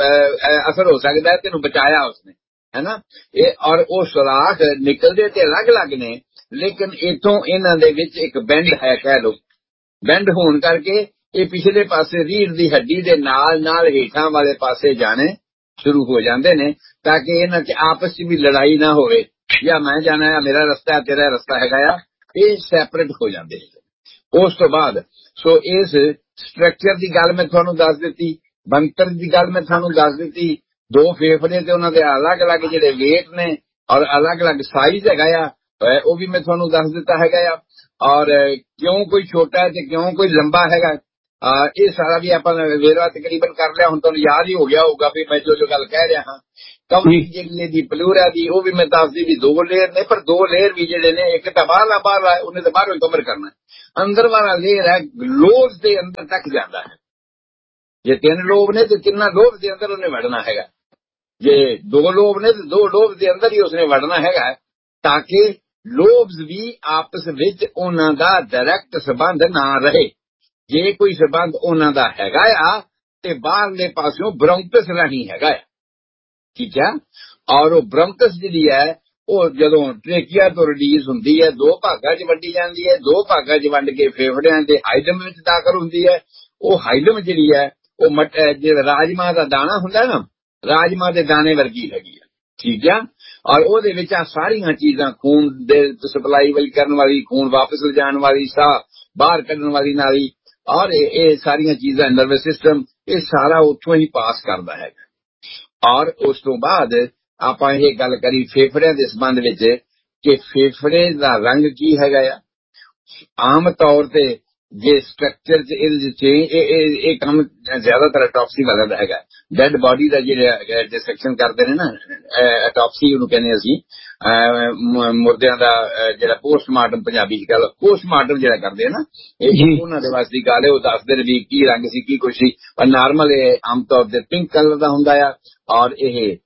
ਅਸਰ ਹੋ ਸਕਦਾ ਹੈ, ਤੈਨੂੰ ਬਚਾਇਆ ਉਸਨੇ, ਹੈ ਨਾ। ਇਹ ਔਰ ਉਹ ਸੁਰਾਖ ਨਿਕਲਦੇ ਤੇ ਅਲੱਗ-ਅਲੱਗ ਨੇ, ਲੇਕਿਨ ਇੱਥੋਂ ਇਹਨਾਂ ਦੇ ਵਿੱਚ ਇੱਕ ਬੈਂਡ ਹੈ, ਕਹਿ ਲਓ। ਬੈਂਡ ਹੋਣ ਕਰਕੇ ਇਹ ਪਿਛਲੇ ਪਾਸੇ ਰੀੜ੍ਹ ਦੀ ਹੱਡੀ ਦੇ ਨਾਲ ਨਾਲ ਹੇਠਾਂ ਵਾਲੇ ਪਾਸੇ ਜਾਣੇ ਸ਼ੁਰੂ ਹੋ ਜਾਂਦੇ ਨੇ, ਤਾਂ ਕਿ ਇਹਨਾਂ 'ਚ ਆਪਸ 'ਚ ਵੀ ਲੜਾਈ ਨਾ ਹੋਵੇ, ਜਾਂ ਮੈਂ ਜਾਣਾ ਹੈ ਮੇਰਾ ਰਸਤਾ ਤੇਰਾ ਰਸਤਾ ਹੈਗਾ ਆ, ਇਹ ਸੈਪਰੇਟ ਹੋ ਜਾਂਦੇ ਨੇ। ਉਸ ਤੋਂ ਬਾਅਦ ਸੋ ਇਸ ਸਟਰਕਚਰ ਦੀ ਗੱਲ ਮੈਂ ਤੁਹਾਨੂੰ ਦੱਸ ਦਿੱਤੀ, ਬਣਤਰ ਦੀ ਗੱਲ ਮੈਂ ਤੁਹਾਨੂੰ ਦੱਸ ਦਿੱਤੀ, ਦੋ ਫੇਫੜੇ ਤੇ ਉਹਨਾਂ ਦੇ ਅਲੱਗ-ਅਲੱਗ ਜਿਹੜੇ ਵੇਟ ਨੇ ਔਰ ਅਲੱਗ-ਅਲੱਗ ਸਾਈਜ਼ ਹੈਗਾ ਆ, ਉਹ ਵੀ ਮੈਂ ਤੁਹਾਨੂੰ ਦੱਸ ਦਿੱਤਾ ਹੈਗਾ ਆ। ਔਰ ਕਿਉਂ ਕੋਈ ਛੋਟਾ ਹੈ ਤੇ ਕਿਉਂ ਕੋਈ ਲੰਬਾ ਹੈਗਾ, ਇਹ ਸਾਰਾ ਵੀ ਆਪਾਂ ਵੇਰਵਾ ਤਕਰੀਬਨ ਕਰ ਲਿਆ। ਹੁਣ ਤੁਹਾਨੂੰ ਯਾਦ ਹੀ ਹੋ ਗਿਆ ਹੋਊਗਾ ਵੀ ਮੈਂ ਜੋ ਜੋ ਗੱਲ ਕਹਿ ਰਿਹਾ ਹਾਂ। ਕਵਰੀ ਜਿਹੜੇ ਦੀ ਪਲੂਰਾ ਦੀ ਉਹ ਵੀ ਮੈਂ ਦੱਸਦੀ ਵੀ ਦੋ ਲੇਅਰ ਨੇ, ਪਰ ਦੋ ਲੇਅਰ ਵੀ ਜਿਹੜੇ ਨੇ ਇੱਕ ਤਾਂ ਬਾਹਰਲਾ ਬਾਹਰਲਾ ਉਹਨੇ ਤਾਂ ਬਾਹਰੋਂ ਕਵਰ ਕਰਨਾ, ਅੰਦਰ ਵਾਲਾ ਲੇਅਰ ਹੈ ਲੋਬ ਦੇ ਅੰਦਰ ਤੱਕ ਜਾਂਦਾ ਹੈ। ਜੇ ਤਿੰਨ ਲੋਬ ਨੇ ਤੇ ਤਿੰਨਾਂ ਲੋਬ ਦੇ ਅੰਦਰ ਉਹਨੇ ਵੜਨਾ ਹੈਗਾ, ਜੇ ਦੋ ਲੋਬ ਨੇ ਤੇ ਦੋ ਲੋਬ ਦੇ ਅੰਦਰ ਹੀ ਉਸਨੇ ਵੜਨਾ ਹੈਗਾ, ਤਾਂ ਕਿ ਲੋਬਸ ਵੀ ਆਪਸ ਵਿੱਚ ਉਹਨਾਂ ਦਾ ਡਾਇਰੈਕਟ ਸੰਬੰਧ ਨਾ ਰਹੇ। ਜੇ ਕੋਈ ਸੰਬੰਧ ਉਹਨਾਂ ਦਾ ਹੈਗਾ ਆ ਤੇ ਬਾਹਰਲੇ ਪਾਸਿਓਂ ਬ੍ਰੌਂਕਸ ਰਾਹੀਂ ਹੈਗਾ ਆ, ਠੀਕ ਹੈ। ਔਰ ਉਹ ਬ੍ਰੌਂਕਸ ਜਿਹੜੀ ਹੈ ਉਹ ਜਦੋਂ ਟ੍ਰੇਕੀਆ ਤੋਂ ਰਿਲੀਜ਼ ਹੁੰਦੀ ਹੈ ਦੋ ਭਾਗਾਂ 'ਚ ਵੰਡੀ ਜਾਂਦੀ ਹੈ, ਦੋ ਭਾਗਾਂ 'ਚ ਵੰਡ ਕੇ ਫੇਫੜਿਆਂ ਦੇ ਹਾਈਲਮ ਵਿੱਚ ਦਾਖਲ ਹੁੰਦੀ ਹੈ। ਉਹ ਹਾਈਲਮ ਜਿਹੜੀ ਹੈ ਉਹ ਮਟ ਜਿਹੜਾ ਰਾਜਮਾਂ ਦਾ ਦਾਣਾ ਹੁੰਦਾ ਨਾ, ਰਾਜਮਾਂ ਦੇ ਦਾਣੇ ਵਰਗੀ ਹੈਗੀ ਆ, ਠੀਕ ਆ। ਔਰ ਉਹਦੇ ਵਿੱਚ ਆ ਸਾਰੀਆਂ ਚੀਜ਼ਾਂ, ਖੂਨ ਦੇ ਸਪਲਾਈ ਵਾਲੀ ਕਰਨ ਵਾਲੀ, ਖੂਨ ਵਾਪਸ ਲਿਜਾਣ ਵਾਲੀ, ਸਾਹ ਬਾਹਰ ਕੱਢਣ ਵਾਲੀ ਨਾਲੀ, ਔਰ ਇਹ ਸਾਰੀਆਂ ਚੀਜ਼ਾਂ, ਨਰਵਸ ਸਿਸਟਮ, ਇਹ ਸਾਰਾ ਉੱਥੋਂ ਹੀ ਪਾਸ ਕਰਦਾ ਹੈਗਾ। ਔਰ ਉਸ ਤੋਂ ਬਾਅਦ ਆਪਾਂ ਇਹ ਗੱਲ ਕਰੀ ਫੇਫੜਿਆਂ ਦੇ ਸੰਬੰਧ ਵਿੱਚ ਕਿ ਫੇਫੜੇ ਦਾ ਰੰਗ ਕੀ ਹੈਗਾ ਆ। ਆਮ ਤੌਰ ਤੇ ਜੇ ਸਟਰਕਚਰ ਚ ਇਹ ਇਹ ਕੰਮ ਜ਼ਿਆਦਾਤਰ ਅਟੋਪਸੀ ਵਾਲਾ ਦਾ ਹੈਗਾ। ਡੈਡ ਬਾਡੀ ਦਾ ਜਿਹੜਾ ਡਿਸੈਕਸ਼ਨ ਕਰਦੇ ਨੇ ਨਾ, ਅਟੋਪਸੀ ਉਹਨੂੰ ਕਹਿੰਦੇ ਅਸੀਂ, ਮੁਰਦਿਆਂ ਦਾ ਜਿਹੜਾ ਪੋਸਟਮਾਰਟਮ ਪੰਜਾਬੀ ਚ ਗੱਲ, ਪੋਸਟਮਾਰਟਮ ਜਿਹੜਾ ਕਰਦੇ ਨਾ, ਇਹ ਉਹਨਾਂ ਦੇ ਵਾਸਤੇ ਦੀ ਗੱਲ ਹੈ। ਉਹ ਦੱਸਦੇ ਨੇ ਵੀ ਕੀ ਰੰਗ ਸੀ ਕੀ ਕੁਛ ਸੀ, ਪਰ ਨਾਰਮਲ ਇਹ ਆਮ ਤੌਰ ਤੇ ਪਿੰਕ ਕਲਰ ਦਾ ਹੁੰਦਾ ਆ। ਔਰ ਇਹ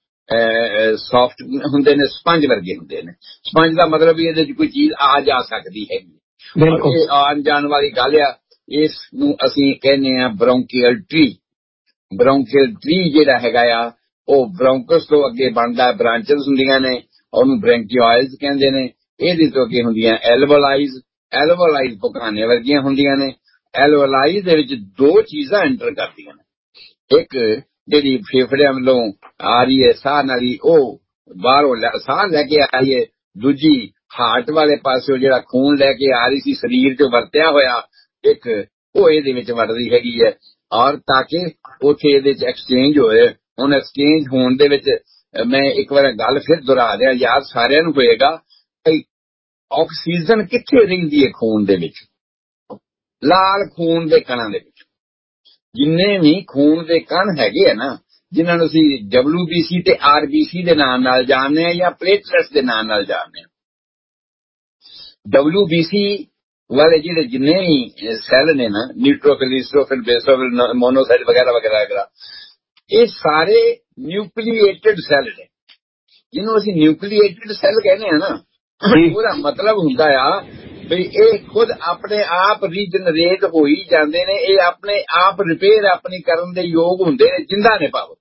ਸੌਫਟ ਹੁੰਦੇ ਨੇ, ਸਪੰਜ ਵਰਗੇ ਹੁੰਦੇ ਨੇ। ਸਪੰਜ ਦਾ ਮਤਲਬ ਵੀ ਇਹਦੇ ਚ ਕੋਈ ਚੀਜ਼ ਆ ਜਾ ਸਕਦੀ ਹੈਗੀ, ਇਹ ਆਉਣ ਜਾਣ ਵਾਲੀ ਗੱਲ ਆ। ਇਸ ਨੂੰ ਅਸੀਂ ਕਹਿੰਦੇ ਆ ਬ੍ਰੌਂਕੀਅਲ ਟਰੀ। ਬ੍ਰੌਂਕੀਅਲ ਟਰੀ ਜਿਹੜਾ ਹੈਗਾ ਆ ਉਹ ਬ੍ਰੌਂਕਸ ਤੋਂ ਅੱਗੇ ਬਣਦਾ, ਬ੍ਰਾਂਚਸ ਹੁੰਦੀਆਂ ਨੇ, ਉਹਨੂੰ ਬ੍ਰੈਂਕੀਓਇਲਸ ਕਹਿੰਦੇ ਨੇ। ਇਹਦੇ ਤੋਂ ਅੱਗੇ ਹੁੰਦੀਆਂ ਐਲਵੋਲਾਈਜ਼। ਐਲਵੋਲਾਈਜ਼ ਪੁਕਾਨੇ ਵਰਗੀਆਂ ਹੁੰਦੀਆਂ ਨੇ। ਐਲਵੋਲਾਈਜ਼ ਦੇ ਵਿੱਚ ਦੋ ਚੀਜ਼ਾਂ ਐਂਟਰ ਕਰਦੀਆਂ ਨੇ, ਇੱਕ ਜਿਹੜੀ ਫੇਫੜਿਆਂ ਵੱਲੋਂ ਆ ਰਹੀ ਹੈ ਸਾਹ ਨਾਲੀ, ਉਹ ਬਾਹਰੋਂ ਸਾਹ ਲੈ ਕੇ ਆ ਰਹੀ ਹੈ। ਦੂਜੀ ਹਾਰਟ ਵਾਲੇ ਪਾਸਿਓ ਜਿਹੜਾ ਖੂਨ ਲੈ ਕੇ ਆ ਰਹੀ ਸੀ ਸਰੀਰ ਚੋਂ ਵਰਤਿਆ ਹੋਇਆ ਇੱਕ, ਉਹ ਇਹਦੇ ਵਿੱਚ ਵੜਦੀ ਹੈਗੀ ਹੈ। ਔਰ ਤਾਂ ਕਿ ਉੱਥੇ ਇਹਦੇ ਚ ਐਕਸਚੇਂਜ ਹੋਏ। ਹੁਣ ਐਕਸਚੇਂਜ ਹੋਣ ਦੇ ਵਿੱਚ ਮੈਂ ਇੱਕ ਵਾਰ ਗੱਲ ਫਿਰ ਦੁਹਰਾ ਦਿਆਂ, ਯਾਦ ਸਾਰਿਆਂ ਨੂੰ ਹੋਏਗਾ, ਆਕਸੀਜਨ ਕਿੱਥੇ ਰਹਿੰਦੀ ਹੈ ਖੂਨ ਦੇ ਵਿੱਚ? ਲਾਲ ਖੂਨ ਦੇ ਕਣਾਂ ਦੇ ਵਿੱਚ। ਜਿੰਨੇ ਵੀ ਖੂਨ ਦੇ ਕਣ ਹੈਗੇ ਆ ਨਾ, ਜਿਨ੍ਹਾਂ ਨੂੰ ਅਸੀਂ ਡਬਲਯੂ ਬੀ ਸੀ ਤੇ ਆਰ ਬੀ ਸੀ ਦੇ ਨਾਮ ਨਾਲ ਜਾਣਦੇ ਹਾਂ ਜਾਂ ਪਲੇਟਲੈਟਸ ਦੇ ਨਾਮ ਨਾਲ ਜਾਣਦੇ ਹਾਂ। ਡਬਲਯੂ ਬੀ ਸੀ ਵਾਲੇ ਜਿਹੜੇ ਜਿੰਨੇ ਵੀ ਸੈੱਲ ਨੇ ਨਾ, ਨਿਊਟ੍ਰੋਫਿਲ, ਈਸਟ੍ਰੋਫਿਲ, ਬੇਸੋਫਿਲ, ਮੋਨੋਸਾਈਟ ਵਗੈਰਾ ਵਗੈਰਾ ਵਗੈਰਾ, ਇਹ ਸਾਰੇ ਨਿਊਕਲੀਏਟਡ ਸੈੱਲ ਨੇ। ਜਿਹਨੂੰ ਅਸੀਂ ਨਿਊਕਲੀਏਟਡ ਸੈੱਲ ਕਹਿੰਦੇ ਆ ਨਾ, ਉਹਦਾ ਮਤਲਬ ਹੁੰਦਾ ਆ ਵੀ ਇਹ ਖੁਦ ਆਪਣੇ ਆਪ ਰੀਜਨਰੇਟ ਹੋਈ ਜਾਂਦੇ ਨੇ, ਇਹ ਆਪਣੇ ਆਪ ਰਿਪੇਅਰ ਆਪਣੀ ਕਰਨ ਦੇ ਯੋਗ ਹੁੰਦੇ ਨੇ, ਜਿੰਦਾ ਨੇ ਭਾਵ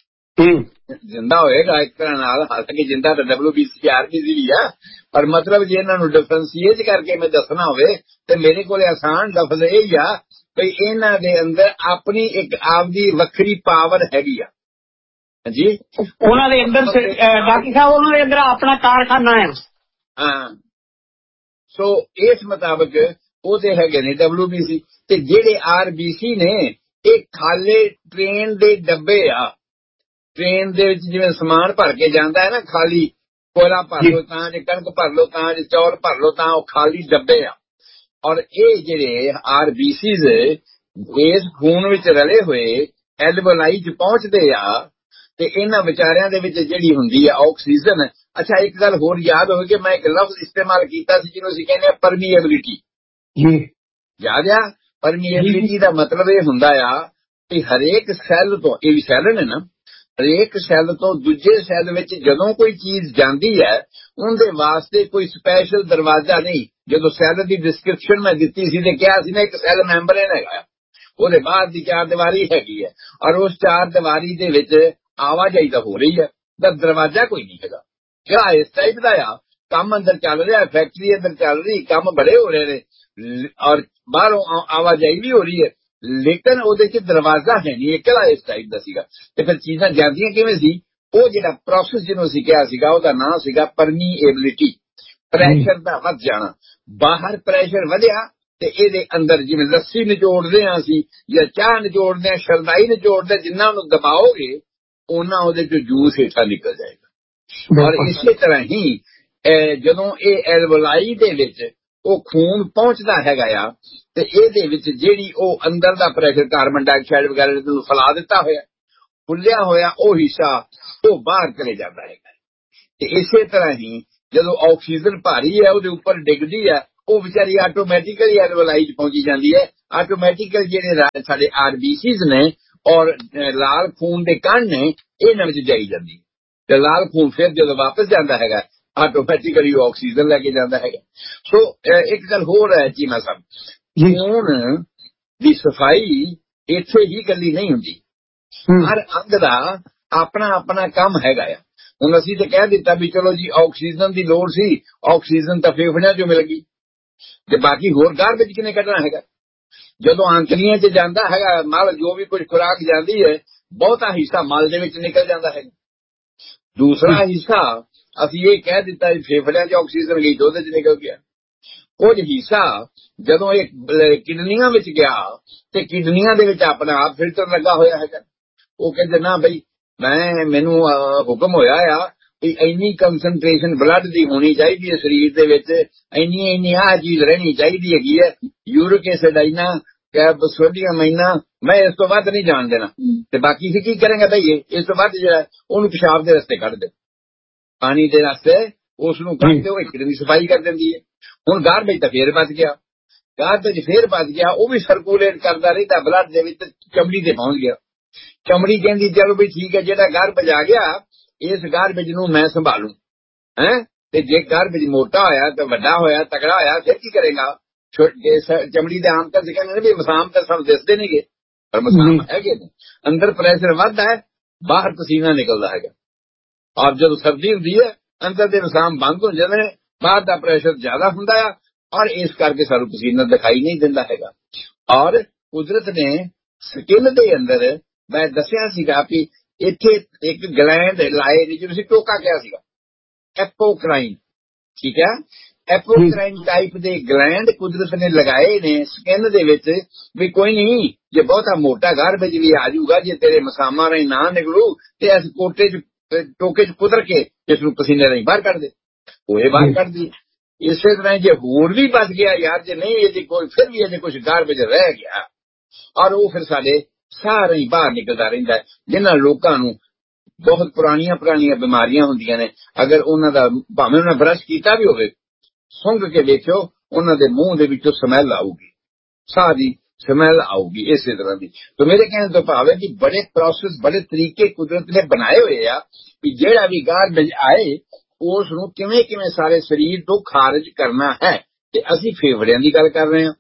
ਜਿੰਦਾ ਹੋਏਗਾ ਇੱਕ ਤਰ੍ਹਾਂ ਨਾਲ। ਹਾਲਾਂਕਿ ਜਿੰਦਾ ਤਾਂ W B C R B C ਵੀ ਆ, ਪਰ ਮਤਲਬ ਜੇ ਇਹਨਾਂ ਨੂੰ ਡਿਫਰੈਂਸ਼ੀਏਟ ਕਰਕੇ ਮੈਂ ਦੱਸਣਾ ਹੋਵੇ ਤੇ ਮੇਰੇ ਕੋਲ ਆਸਾਨ ਲਫ਼ਜ਼ ਇਹ ਹੀ ਆ ਵੀ ਇਹਨਾਂ ਦੇ ਅੰਦਰ ਆਪਣੀ ਇੱਕ ਆਪਦੀ ਵੱਖਰੀ ਪਾਵਰ ਹੈਗੀ ਆ ਜੀ। ਉਹਨਾਂ ਦੇ ਅੰਦਰ ਡਾਕਟਰ ਸਾਹਿਬ ਉਹਨਾਂ ਦੇ ਅੰਦਰ ਆਪਣਾ ਕਾਰਖਾਨਾ ਹੈ। ਹਾਂ, ਸੋ ਇਸ ਮੁਤਾਬਕ ਉਹ ਤੇ ਹੈਗੇ ਨੇ ਡਬਲਯੂ ਬੀ ਸੀ। ਤੇ ਜਿਹੜੇ ਆਰ ਬੀ ਸੀ ਨੇ ਇਹ ਖਾਲੇ ਟ੍ਰੇਨ ਦੇ ਡੱਬੇ ਆ। ਟ੍ਰੇਨ ਦੇ ਵਿੱਚ ਜਿਵੇਂ ਸਮਾਨ ਭਰ ਕੇ ਜਾਂਦਾ ਹੈ ਨਾ, ਖਾਲੀ ਕੋਲਾ ਭਰ ਲੋ ਤਾਂ, ਜੇ ਕਣਕ ਭਰ ਲੋ ਤਾਂ, ਜੇ ਚੌਲ ਭਰ ਲੋ ਤਾਂ, ਉਹ ਖਾਲੀ ਡੱਬੇ ਆ। ਔਰ ਇਹ ਜਿਹੜੇ ਆਰ ਬੀ ਸੀਜ਼ ਇਸ ਖੂਨ ਵਿੱਚ ਰਲੇ ਹੋਏ ਐਲਵੋਲਾਈ ਚ ਪਹੁੰਚਦੇ ਆ ਤੇ ਇਹਨਾਂ ਵਿਚਾਰਿਆਂ ਦੇ ਵਿੱਚ ਜਿਹੜੀ ਹੁੰਦੀ ਆ ਆਕਸੀਜਨ। ਅੱਛਾ, ਇੱਕ ਗੱਲ ਹੋਰ ਯਾਦ ਹੋਵੇ ਕਿ ਮੈਂ ਇੱਕ ਲਫ਼ਜ਼ ਇਸਤੇਮਾਲ ਕੀਤਾ ਸੀ ਜਿਹਨੂੰ ਅਸੀਂ ਕਹਿੰਦੇ ਆ ਪਰਮੀਏਬਿਲਿਟੀ। ਯਾਦ ਆ? ਪਰਮੀਏਬਿਲਿਟੀ ਦਾ ਮਤਲਬ ਇਹ ਹੁੰਦਾ ਆ ਕਿ ਹਰੇਕ ਸੈੱਲ ਤੋਂ, ਇਹ ਵੀ ਸੈੱਲ ਨੇ ਨਾ, ਹਰੇਕ ਸੈੱਲ ਤੋਂ ਦੂਜੇ ਸੈੱਲ ਵਿੱਚ ਜਦੋਂ ਕੋਈ ਚੀਜ਼ ਜਾਂਦੀ ਹੈ ਉਹਦੇ ਵਾਸਤੇ ਕੋਈ ਸਪੈਸ਼ਲ ਦਰਵਾਜ਼ਾ ਨਹੀਂ। ਜਦੋਂ ਸੈੱਲ ਦੀ ਡਿਸਕ੍ਰਿਪਸ਼ਨ ਮੈਂ ਦਿੱਤੀ ਸੀ ਤੇ ਕਿਹਾ ਸੀ ਨਾ ਇੱਕ ਸੈੱਲ ਮੈਂਬਰੇਨ ਹੈਗਾ, ਉਹਦੇ ਬਾਅਦ ਦੀ ਚਾਰ ਦੀਵਾਰੀ ਹੈਗੀ ਹੈ, ਔਰ ਉਸ ਚਾਰ ਦੀਵਾਰੀ ਦੇ ਵਿੱਚ ਆਵਾਜਾਈ ਤਾਂ ਹੋ ਰਹੀ ਹੈ, ਤਾਂ ਦਰਵਾਜ਼ਾ ਕੋਈ ਨਹੀਂ ਹੈਗਾ। ਕਿਹੜਾ ਇਸ ਟਾਈਪ ਦਾ ਆ ਕੰਮ ਅੰਦਰ ਚੱਲ ਰਿਹਾ, ਫੈਕਟਰੀ ਅੰਦਰ ਚੱਲ ਰਹੀ, ਕੰਮ ਬੜੇ ਹੋ ਰਹੇ ਨੇ ਔਰ ਬਾਹਰੋਂ ਆਵਾਜਾਈ ਵੀ ਹੋ ਰਹੀ ਹੈ, ਲੇਕਿਨ ਉਹਦੇ ਚ ਦਰਵਾਜ਼ਾ ਹੈ ਨਹੀਂ। ਇਹ ਕਿਹੜਾ ਇਸ ਟਾਈਪ ਦਾ ਸੀਗਾ। ਤੇ ਫਿਰ ਚੀਜ਼ਾਂ ਜਾਂਦੀਆਂ ਕਿਵੇਂ ਸੀ? ਉਹ ਜਿਹੜਾ ਪ੍ਰੋਸੈਸ ਜਿਹਨੂੰ ਅਸੀਂ ਕਿਹਾ ਸੀਗਾ ਉਹਦਾ ਨਾਂ ਸੀਗਾ ਪਰਮੀਏਬਿਲਿਟੀ। ਪ੍ਰੈਸ਼ਰ ਦਾ ਵੱਧ ਜਾਣਾ, ਬਾਹਰ ਪ੍ਰੈਸ਼ਰ ਵਧਿਆ ਤੇ ਇਹਦੇ ਅੰਦਰ ਜਿਵੇਂ ਲੱਸੀ ਨਿਚੋੜਦੇ ਹਾਂ ਅਸੀਂ ਜਾਂ ਚਾਹ ਨਿਚੋੜਦੇ ਹਾਂ, ਸ਼ਰਦਾਈ ਨਿਚੋੜਦੇ, ਜਿੰਨਾ ਉਹਨੂੰ ਦਬਾਓਗੇ ਉਹਨਾਂ ਉਹਦੇ ਚੋਂ ਜੂਸ ਹੇਠਾਂ ਨਿਕਲ ਜਾਏਗਾ। ਔਰ ਇਸੇ ਤਰ੍ਹਾਂ ਹੀ ਜਦੋਂ ਇਹ ਐਲਵੋਲਾਈ ਦੇ ਵਿੱਚ ਉਹ ਖੂਨ ਪਹੁੰਚਦਾ ਹੈਗਾ ਆ ਤੇ ਇਹਦੇ ਵਿੱਚ ਜਿਹੜੀ ਉਹ ਅੰਦਰ ਦਾ ਪ੍ਰੈਸ਼ਰ ਕਾਰਬਨ ਡਾਈਆਕਸਾਈਡ ਵਗੈਰਾ ਨੂੰ ਫੈਲਾ ਦਿੱਤਾ ਹੋਇਆ ਫੁੱਲਿਆ ਹੋਇਆ ਉਹ ਹਿੱਸਾ ਉਹ ਬਾਹਰ ਚਲੇ ਜਾਂਦਾ ਹੈਗਾ। ਤੇ ਇਸੇ ਤਰ੍ਹਾਂ ਹੀ ਜਦੋਂ ਆਕਸੀਜਨ ਭਾਰੀ ਹੈ ਉਹਦੇ ਉੱਪਰ ਡਿੱਗਦੀ ਹੈ ਉਹ ਵਿਚਾਰੀ ਆਟੋਮੈਟਿਕਲੀ ਐਲਵਲਾਈਜ਼ ਪਹੁੰਚੀ ਜਾਂਦੀ ਹੈ। ਆਟੋਮੈਟਿਕਲ ਜਿਹੜੇ ਸਾਡੇ ਆਰਬੀਸੀਜ਼ ਨੇ ਔਰ ਲਾਲ ਖੂਨ ਦੇ ਕਣ ਨੇ ਇਹਨਾਂ ਵਿੱਚ ਜਾਈ ਜਾਂਦੀ ਹੈ ਤੇ ਲਾਲ ਖੂਨ ਫਿਰ ਜਦੋਂ ਵਾਪਸ ਜਾਂਦਾ ਹੈਗਾ ਆਟੋਮੈਟਿਕਲੀ ਆਕਸੀਜਨ ਲੈ ਕੇ ਜਾਂਦਾ ਹੈਗਾ। ਸੋ ਇੱਕ ਗੱਲ ਹੋਰ ਹੈ ਚੀਮਾ ਸਾਹਿਬ, ਖੂਨ ਦੀ ਸਫਾਈ ਇੱਥੇ ਹੀ ਇਕੱਲੀ ਨਹੀਂ ਹੁੰਦੀ, ਹਰ ਅੰਗ ਦਾ ਆਪਣਾ ਆਪਣਾ ਕੰਮ ਹੈਗਾ ਆ। ਹੁਣ ਅਸੀਂ ਤੇ ਕਹਿ ਦਿੱਤਾ ਵੀ ਚਲੋ ਜੀ ਆਕਸੀਜਨ ਦੀ ਲੋੜ ਸੀ, ਆਕਸੀਜਨ ਤਾਂ ਫੇਫੜਿਆਂ ਚੋਂ ਮਿਲ ਗਈ ਤੇ ਬਾਕੀ ਹੋਰ ਗਾਰਬੇਜ ਕਿਨੇ ਕੱਢਣਾ ਹੈਗਾ। ਜਦੋਂ ਆਂਤੜੀਆਂ 'ਚ ਜਾਂਦਾ ਹੈਗਾ ਮਲ, ਜੋ ਵੀ ਕੁਝ ਖੁਰਾਕ ਜਾਂਦੀ ਹੈ ਬਹੁਤਾ ਹਿੱਸਾ ਮਲ ਦੇ ਵਿੱਚ ਨਿਕਲ ਜਾਂਦਾ ਹੈਗਾ। ਦੂਸਰਾ ਹਿੱਸਾ ਅਸੀਂ ਇਹ ਕਹਿ ਦਿੱਤਾ ਫੇਫੜਿਆਂ 'ਚ ਆਕਸੀਜਨ ਗਈ ਦੁੱਧ 'ਚ ਨਿਕਲ ਗਿਆ। ਕੁਝ ਹਿੱਸਾ ਜਦੋਂ ਇਹ ਕਿਡਨੀਆਂ ਵਿੱਚ ਗਿਆ ਤੇ ਕਿਡਨੀਆਂ ਦੇ ਵਿੱਚ ਆਪਣਾ ਆਪ ਫਿਲਟਰ ਲੱਗਾ ਹੋਇਆ ਹੈਗਾ। ਉਹ ਕਹਿੰਦੇ ਨਾ ਬਈ ਮੈਂ ਮੈਨੂੰ ਹੁਕਮ ਹੋਇਆ ਆ ਵੀ ਇੰਨੀ ਕੰਸਨਟ੍ਰੇਸ਼ਨ ਬਲੱਡ ਦੀ ਹੋਣੀ ਚਾਹੀਦੀ ਹੈ ਸਰੀਰ ਦੇ ਵਿੱਚ, ਇੰਨੀ ਇੰਨੀ ਆਹ ਚੀਜ਼ ਰਹਿਣੀ ਚਾਹੀਦੀ ਹੈਗੀ ਹੈ, ਯੂਰਿਕ ਐਸਿਡ ਇੰਨਾ, ਸੋਡੀਅਮ ਇੰਨਾ, ਮੈਂ ਇਸ ਤੋਂ ਵੱਧ ਨਹੀਂ ਜਾਣ ਦੇਣਾ। ਤੇ ਬਾਕੀ ਸੀ ਕੀ ਕਰਾਂਗਾ ਬਈ ਇਸ ਤੋਂ ਵੱਧ ਜਿਹੜਾ ਉਹਨੂੰ ਪਿਸ਼ਾਬ ਦੇ ਰਸਤੇ ਕੱਢ ਦੇ, ਪਾਣੀ ਦੇ ਰਸਤੇ ਉਸ ਨੂੰ ਕੱਢ ਦਿਓ, ਇੱਕ ਦੀ ਸਫਾਈ ਕਰ ਦਿੰਦੀ ਹੈ। ਹੁਣ ਗਾਰਬੇਜ ਤਾਂ ਫੇਰ ਵੱਧ ਗਿਆ, ਗਾਰਬੇਜ ਫੇਰ ਵੱਧ ਗਿਆ, ਉਹ ਵੀ ਸਰਕੂਲੇਟ ਕਰਦਾ ਰਹਿੰਦਾ ਬਲੱਡ ਦੇ ਵਿੱਚ, ਚਮੜੀ ਤੇ ਪਹੁੰਚ ਗਿਆ। ਚਮੜੀ ਕਹਿੰਦੀ ਚਲੋ ਵੀ ਠੀਕ ਹੈ ਜਿਹੜਾ ਗਾਰਬੇਜ ਆ ਗਿਆ ਇਸ ਗਾਰਬੇਜ ਨੂੰ ਮੈਂ ਸੰਭਾਲੂ ਹੈ। ਤੇ ਜੇ ਗਾਰਬੇਜ ਮੋਟਾ ਹੋਇਆ ਤੇ ਵੱਡਾ ਹੋਇਆ ਤਗੜਾ ਹੋਇਆ ਫਿਰ ਕੀ ਕਰੇਗਾ। ਚਮੜੀ ਦੇ ਆਮ ਤੌਰ ਤੇ ਕਹਿੰਦੇ ਨੇ ਵੀ ਮਸਾਮ ਤਾਂ ਸਭ ਦਿਸਦੇ ਨੇਗੇ, ਪਰ ਮਸਾਮ ਹੈਗੇ ਨੇ, ਅੰਦਰ ਪ੍ਰੈਸ਼ਰ ਵੱਧਦਾ ਹੈ, ਬਾਹਰ ਪਸੀਨਾ ਨਿਕਲਦਾ ਹੈਗਾ। ਔਰ ਜਦੋਂ ਸਰਦੀ ਹੁੰਦੀ ਹੈ ਅੰਦਰ ਦੇ ਮਸਾਮ ਬੰਦ ਹੋ ਜਾਂਦੇ ਨੇ, ਬਾਹਰ ਦਾ ਪ੍ਰੈਸ਼ਰ ਜ਼ਿਆਦਾ ਹੁੰਦਾ ਆ ਔਰ ਇਸ ਕਰਕੇ ਸਾਨੂੰ ਪਸੀਨਾ ਦਿਖਾਈ ਨਹੀਂ ਦਿੰਦਾ ਹੈਗਾ। ਔਰ ਕੁਦਰਤ ਨੇ ਸਕਿਨ ਦੇ ਅੰਦਰ ਮੈਂ ਦੱਸਿਆ ਸੀਗਾ ਕਿ ਇੱਥੇ ਇੱਕ ਗਲੈਂਡ ਲਾਏ ਨੇ ਜਿਹਨੂੰ ਅਸੀਂ ਟੋਕਾ ਕਿਹਾ ਸੀਗਾ, ਐਪੋਕ੍ਰਾਈਨ, ਠੀਕ ਹੈ। ਐਪੋਕ੍ਰਾਈਨ ਟਾਈਪ ਦੇ ਗਲੈਂਡ ਕੁਦਰਤ ਨੇ ਲਗਾਏ ਨੇ ਸਕਿਨ ਦੇ ਵਿੱਚ ਵੀ ਕੋਈ ਨਹੀਂ ਜੇ ਬਹੁਤਾ ਮੋਟਾ ਗਾਰਬੇਜ ਵੀ ਆ ਜਾਊਗਾ, ਜੇ ਤੇਰੇ ਮਸਾਮਾਂ ਰਾਹੀਂ ਨਾ ਨਿਕਲੂ ਤੇ ਇਸ ਕੋਟੇ ਚ ਟੋਕੇ ਚ ਕੁਦਰ ਕੇ ਇਸ ਨੂੰ ਪਸੀਨੇ ਰਾਹੀਂ ਬਾਹਰ ਕੱਢ ਦੇ, ਉਹ ਇਹ ਬਾਹਰ ਕੱਢਦੀ। ਇਸੇ ਤਰ੍ਹਾਂ ਜੇ ਹੋਰ ਵੀ ਬਚ ਗਿਆ ਯਾਰ, ਜੇ ਨਹੀਂ ਇਹਦੀ ਕੋਈ ਫਿਰ ਵੀ ਅਜੇ ਕੁਝ ਗਾਰਬੇਜ ਰਹਿ ਗਿਆ ਔਰ ਉਹ ਫਿਰ ਸਾਡੇ ਸਾਰਾ ਹੀ ਬਾਹਰ ਨਿਕਲਦਾ ਰਹਿੰਦਾ ਹੈ। ਜਿਨ੍ਹਾਂ ਲੋਕਾਂ ਨੂੰ ਬਹੁਤ ਪੁਰਾਣੀਆਂ ਪੁਰਾਣੀਆਂ ਬਿਮਾਰੀਆਂ ਹੁੰਦੀਆਂ ਨੇ, ਅਗਰ ਉਹਨਾਂ ਦਾ ਭਾਵੇਂ ਉਹਨਾਂ ਬਰਸ਼ ਕੀਤਾ ਵੀ ਹੋਵੇ, ਸੁੰਘ ਕੇ ਵੇਖਿਓ ਉਹਨਾਂ ਦੇ ਮੂੰਹ ਦੇ ਵਿੱਚੋਂ ਸਮੈਲ ਆਊਗੀ, ਸਾਹ ਦੀ ਸਮੈਲ ਆਊਗੀ ਇਸੇ ਤਰ੍ਹਾਂ ਦੀ। ਤਾਂ ਮੇਰੇ ਕਹਿਣ ਤੋਂ ਭਾਵ ਹੈ ਕਿ ਬੜੇ ਪ੍ਰੋਸੈਸ, ਬੜੇ ਤਰੀਕੇ ਕੁਦਰਤ ਨੇ ਬਣਾਏ ਹੋਏ ਆ ਕਿ ਜਿਹੜਾ ਵੀ ਗਾਰਬੇਜ ਆਏ ਉਸ ਨੂੰ ਕਿਵੇਂ ਕਿਵੇਂ ਸਾਰੇ ਸਰੀਰ ਤੋਂ ਖਾਰਜ ਕਰਨਾ ਹੈ। ਤੇ ਅਸੀਂ ਫੇਫੜਿਆਂ ਦੀ ਗੱਲ ਕਰ ਰਹੇ ਹਾਂ,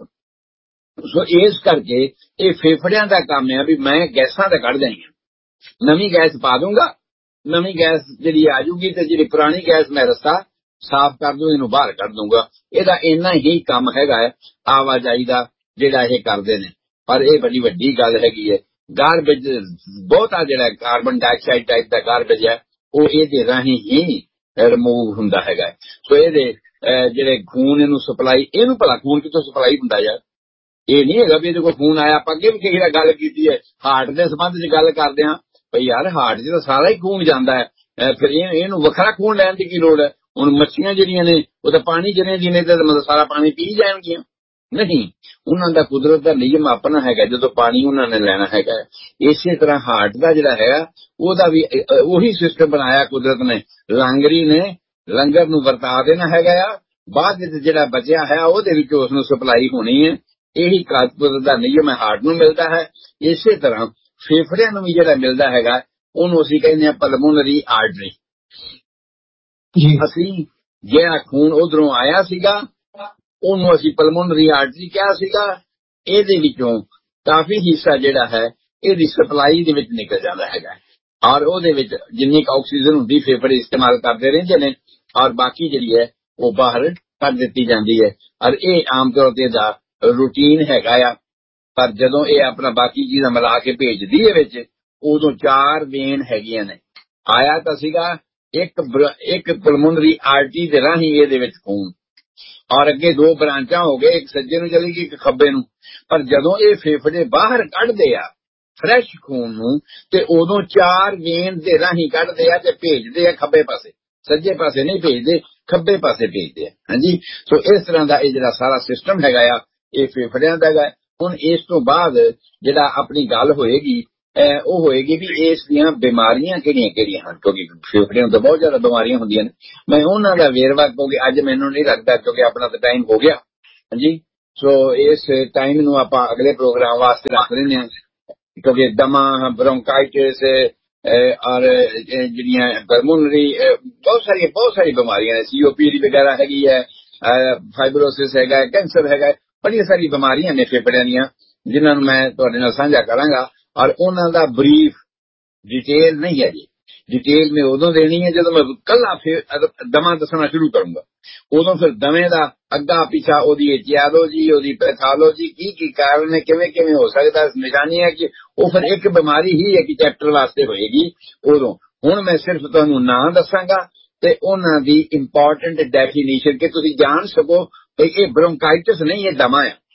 ਸੋ ਇਸ ਕਰਕੇ ਇਹ ਫੇਫੜਿਆਂ ਦਾ ਕੰਮ ਹੈ ਵੀ ਮੈਂ ਗੈਸਾਂ ਤਾਂ ਕੱਢ ਦੇਣੀਆਂ, ਨਵੀਂ ਗੈਸ ਪਾ ਦੂੰਗਾ, ਨਵੀਂ ਗੈਸ ਜਿਹੜੀ ਆ ਜੂਗੀ ਤੇ ਜਿਹੜੀ ਪੁਰਾਣੀ ਗੈਸ ਮੈਂ ਰਸਤਾ ਸਾਫ਼ ਕਰ ਦੂੰ, ਇਹਨੂੰ ਬਾਹਰ ਕੱਢ ਦੂੰਗਾ। ਇਹਦਾ ਇੰਨਾ ਹੀ ਕੰਮ ਹੈਗਾ ਹੈ ਆਵਾਜਾਈ ਦਾ ਜਿਹੜਾ ਇਹ ਕਰਦੇ ਨੇ। ਪਰ ਇਹ ਬੜੀ ਵੱਡੀ ਗੱਲ ਹੈਗੀ ਹੈ, ਗਾਰਬੇਜ ਬਹੁਤਾ ਜਿਹੜਾ ਕਾਰਬਨ ਡਾਈਆਕਸਾਈਡ ਟਾਈਪ ਦਾ ਗਾਰਬੇਜ ਹੈ ਉਹ ਇਹਦੇ ਰਾਹੀਂ ਹੀ ਰਿਮੂਵ ਹੁੰਦਾ ਹੈਗਾ। ਸੋ ਇਹਦੇ ਜਿਹੜੇ ਖੂਨ ਇਹਨੂੰ ਸਪਲਾਈ, ਇਹਨੂੰ ਭਲਾ ਖੂਨ ਕਿਤੋਂ ਸਪਲਾਈ ਹੁੰਦਾ ਯਾਰ, ਇਹ ਨਹੀਂ ਹੈਗਾ ਵੀ ਇਹਦੇ ਕੋਲ ਖੂਨ ਆਇਆ। ਆਪਾਂ ਅੱਗੇ ਵੀ ਕਿਸੇ ਨਾਲ ਗੱਲ ਕੀਤੀ ਹੈ ਹਾਰਟ ਦੇ ਸੰਬੰਧ ਚ ਗੱਲ ਕਰਦੇ ਹਾਂ, ਭਈ ਯਾਰ ਹਾਰਟ ਚ ਤਾਂ ਸਾਰਾ ਹੀ ਖੂਨ ਜਾਂਦਾ ਹੈ, ਫਿਰ ਇਹਨੂੰ ਵੱਖਰਾ ਖੂਨ ਲੈਣ ਦੀ ਕੀ ਲੋੜ ਹੈ। ਹੁਣ ਮੱਛੀਆਂ ਜਿਹੜੀਆਂ ਨੇ ਉਹ ਤਾਂ ਪਾਣੀ ਜਿਹਨੇ ਜਿਹਨੇ ਤੇ ਮਤਲਬ ਸਾਰਾ ਪਾਣੀ ਪੀ ਜਾਣਗੀਆਂ, ਨਹੀਂ, ਉਹਨਾਂ ਦਾ ਕੁਦਰਤ ਦਾ ਨਿਯਮ ਆਪਣਾ ਹੈਗਾ, ਜਦੋਂ ਪਾਣੀ ਉਹਨਾਂ ਨੇ ਲੈਣਾ ਹੈਗਾ। ਇਸੇ ਤਰ੍ਹਾਂ ਹਾਰਟ ਦਾ ਜਿਹੜਾ ਹੈਗਾ ਉਹਦਾ ਵੀ ਉਹੀ ਸਿਸਟਮ ਬਣਾਇਆ ਕੁਦਰਤ ਨੇ, ਲਾਂਗਰੀ ਨੇ ਲੰਗਰ ਨੂੰ ਵਰਤਾ ਦੇਣਾ ਹੈਗਾ ਆ, ਬਾਅਦ ਵਿੱਚ ਜਿਹੜਾ ਬਚਿਆ ਹੈ ਉਹਦੇ ਵਿੱਚ ਉਸ ਨੂੰ ਸਪਲਾਈ ਹੋਣੀ ਹੈ। ਇਹੀ ਕੁਦਰਤ ਦਾ ਨਿਯਮ ਹੈ, ਹਾਰਟ ਨੂੰ ਮਿਲਦਾ ਹੈ। ਇਸੇ ਤਰ੍ਹਾਂ ਫੇਫੜਿਆਂ ਨੂੰ ਵੀ ਜਿਹੜਾ ਮਿਲਦਾ ਹੈਗਾ ਉਹਨੂੰ ਅਸੀਂ ਕਹਿੰਦੇ ਹਾਂ ਪਲਮੋਨਰੀ ਆਰਟਰੀ। ਅਸੀਂ ਜਿਹੜਾ ਖੂਨ ਉਧਰੋਂ ਆਇਆ ਸੀਗਾ ਉਹਨੂੰ ਅਸੀਂ ਪਲਮੋਨਰੀ ਆਰਟਰੀ ਕਿਹਾ ਸੀਗਾ। ਇਹਦੇ ਵਿੱਚੋਂ ਕਾਫੀ ਹਿੱਸਾ ਜਿਹੜਾ ਹੈ ਇਹਦੀ ਸਪਲਾਈ ਦੇ ਵਿੱਚ ਨਿਕਲ ਜਾਂਦਾ ਹੈਗਾ ਔਰ ਉਹਦੇ ਵਿੱਚ ਜਿੰਨੀ ਆਕਸੀਜਨ ਹੁੰਦੀ ਫੇਫੜੇ ਇਸਤੇਮਾਲ ਕਰਦੇ ਰਹਿੰਦੇ ਨੇ ਔਰ ਬਾਕੀ ਜਿਹੜੀ ਹੈ ਉਹ ਬਾਹਰ ਕੱਢ ਦਿੱਤੀ ਜਾਂਦੀ ਹੈ। ਔਰ ਇਹ ਆਮ ਤੌਰ ਤੇ ਦਾ ਰੂਟੀਨ ਹੈਗਾ ਆ। ਪਰ ਜਦੋਂ ਇਹ ਆਪਣਾ ਬਾਕੀ ਚੀਜ਼ਾਂ ਮਿਲਾ ਕੇ ਭੇਜਦੀ ਹੈ ਵਿੱਚ, ਉਦੋਂ ਚਾਰ ਵੇਨ ਹੈਗੀਆਂ ਨੇ। ਆਇਆ ਤਾਂ ਸੀਗਾ ਇੱਕ ਇੱਕ ਪਲਮੋਨਰੀ ਆਰਟਰੀ ਦੇ ਰਾਹੀਂ ਇਹਦੇ ਵਿੱਚ ਖੂਨ, ਔਰ ਅੱਗੇ ਦੋ ਬ੍ਰਾਂਚਾਂ ਹੋ ਗਏ, ਇੱਕ ਸੱਜੇ ਨੂੰ ਚਲੀ ਗਈ ਇੱਕ ਖੱਬੇ ਨੂੰ। ਪਰ ਜਦੋਂ ਇਹ ਫੇਫੜੇ ਬਾਹਰ ਕੱਢਦੇ ਆ ਫਰੈਸ਼ ਖੂਨ ਨੂੰ ਤੇ ਉਦੋਂ ਚਾਰ ਵੇਨ ਦੇ ਰਾਹੀਂ ਕੱਢਦੇ ਆ ਤੇ ਭੇਜਦੇ ਆ ਖੱਬੇ ਪਾਸੇ। ਸੱਜੇ ਪਾਸੇ ਨਹੀਂ ਭੇਜਦੇ, ਖੱਬੇ ਪਾਸੇ ਭੇਜਦੇ ਆ। ਹਾਂਜੀ, ਸੋ ਇਸ ਤਰ੍ਹਾਂ ਦਾ ਇਹ ਜਿਹੜਾ ਸਾਰਾ ਸਿਸਟਮ ਹੈਗਾ ਆ ਇਹ ਫੇਫੜਿਆਂ ਦਾ ਹੈਗਾ। ਹੁਣ ਇਸ ਤੋਂ ਬਾਅਦ ਜਿਹੜਾ ਆਪਣੀ ਗੱਲ ਹੋਏਗੀ ਉਹ ਹੋਏਗੀ ਵੀ ਇਸ ਦੀਆਂ ਬਿਮਾਰੀਆਂ ਕਿਹੜੀਆਂ ਕਿਹੜੀਆਂ ਹਨ, ਕਿਉਂਕਿ ਫੇਫੜਿਆਂ ਤੋਂ ਬਹੁਤ ਜ਼ਿਆਦਾ ਬਿਮਾਰੀਆਂ ਹੁੰਦੀਆਂ ਨੇ। ਮੈਂ ਉਹਨਾਂ ਦਾ ਵੇਰਵਾ ਕਿਉਂਕਿ ਅੱਜ ਮੈਨੂੰ ਨਹੀਂ ਲੱਗਦਾ, ਕਿਉਂਕਿ ਆਪਣਾ ਤਾਂ ਟਾਈਮ ਹੋ ਗਿਆ। ਹਾਂਜੀ, ਸੋ ਇਸ ਟਾਈਮ ਨੂੰ ਆਪਾਂ ਅਗਲੇ ਪ੍ਰੋਗਰਾਮ ਵਾਸਤੇ ਰੱਖ ਲੈਂਦੇ ਹਾਂ, ਕਿਉਂਕਿ ਦਮਾ, ਬ੍ਰੋਂਕਾਈਟਿਸ ਔਰ ਜਿਹੜੀਆਂ ਪਲਮੋਨਰੀ ਬਹੁਤ ਸਾਰੀਆਂ ਬਹੁਤ ਸਾਰੀ ਬਿਮਾਰੀਆਂ ਨੇ, ਸੀਓਪੀਡੀ ਵਗੈਰਾ ਹੈਗੀ ਹੈ, ਫਾਈਬਰੋਸਿਸ ਹੈਗਾ, ਕੈਂਸਰ ਹੈਗਾ, ਬੜੀਆਂ ਸਾਰੀ ਬਿਮਾਰੀਆਂ ਨੇ ਫੇਫੜਿਆਂ ਦੀਆਂ ਜਿਨ੍ਹਾਂ ਨੂੰ ਮੈਂ ਤੁਹਾਡੇ ਨਾਲ ਸਾਂਝਾ ਕਰਾਂਗਾ। ਔਰ ਉਹਨਾਂ ਦਾ ਬਰੀਫ ਡਿਟੇਲ ਨਹੀਂ ਹੈ ਜੀ, ਡਿਟੇਲ ਮੈਂ ਉਦੋਂ ਦੇਣੀ ਹੈ ਜਦੋਂ ਮੈਂ ਕੱਲਾ ਫਿਰ ਦਮਾ ਦੱਸਣਾ ਸ਼ੁਰੂ ਕਰੂੰਗਾ। ਉਦੋਂ ਫਿਰ ਦਮੇ ਦਾ ਅੱਗਾ ਪਿੱਛਾ, ਉਹਦੀ ਐਟੀਓਲੋਜੀ, ਉਹਦੀ ਪੈਥੋਲੋਜੀ, ਕੀ ਕੀ ਕਾਰਨ ਹੈ, ਕਿਵੇਂ ਕਿਵੇਂ ਹੋ ਸਕਦਾ, ਨਿਸ਼ਾਨੀ ਹੈ ਕਿ ਉਹ ਫਿਰ ਇੱਕ ਬਿਮਾਰੀ ਹੀ ਹੈ ਕਿ ਚੈਪਟਰ ਵਾਸਤੇ ਹੋਏਗੀ ਉਦੋਂ। ਹੁਣ ਮੈਂ ਸਿਰਫ ਤੁਹਾਨੂੰ ਨਾਂ ਦੱਸਾਂਗਾ ਤੇ ਉਹਨਾਂ ਦੀ ਇੰਪੋਰਟੈਂਟ ਡੈਫੀਨੇਸ਼ਨ ਕਿ ਤੁਸੀਂ ਜਾਣ ਸਕੋ ਕਿ ਇਹ ਬ੍ਰੋਂਕਾਈਟਿਸ ਨਹੀਂ, ਇਹ ਦਮਾ ਹੈ,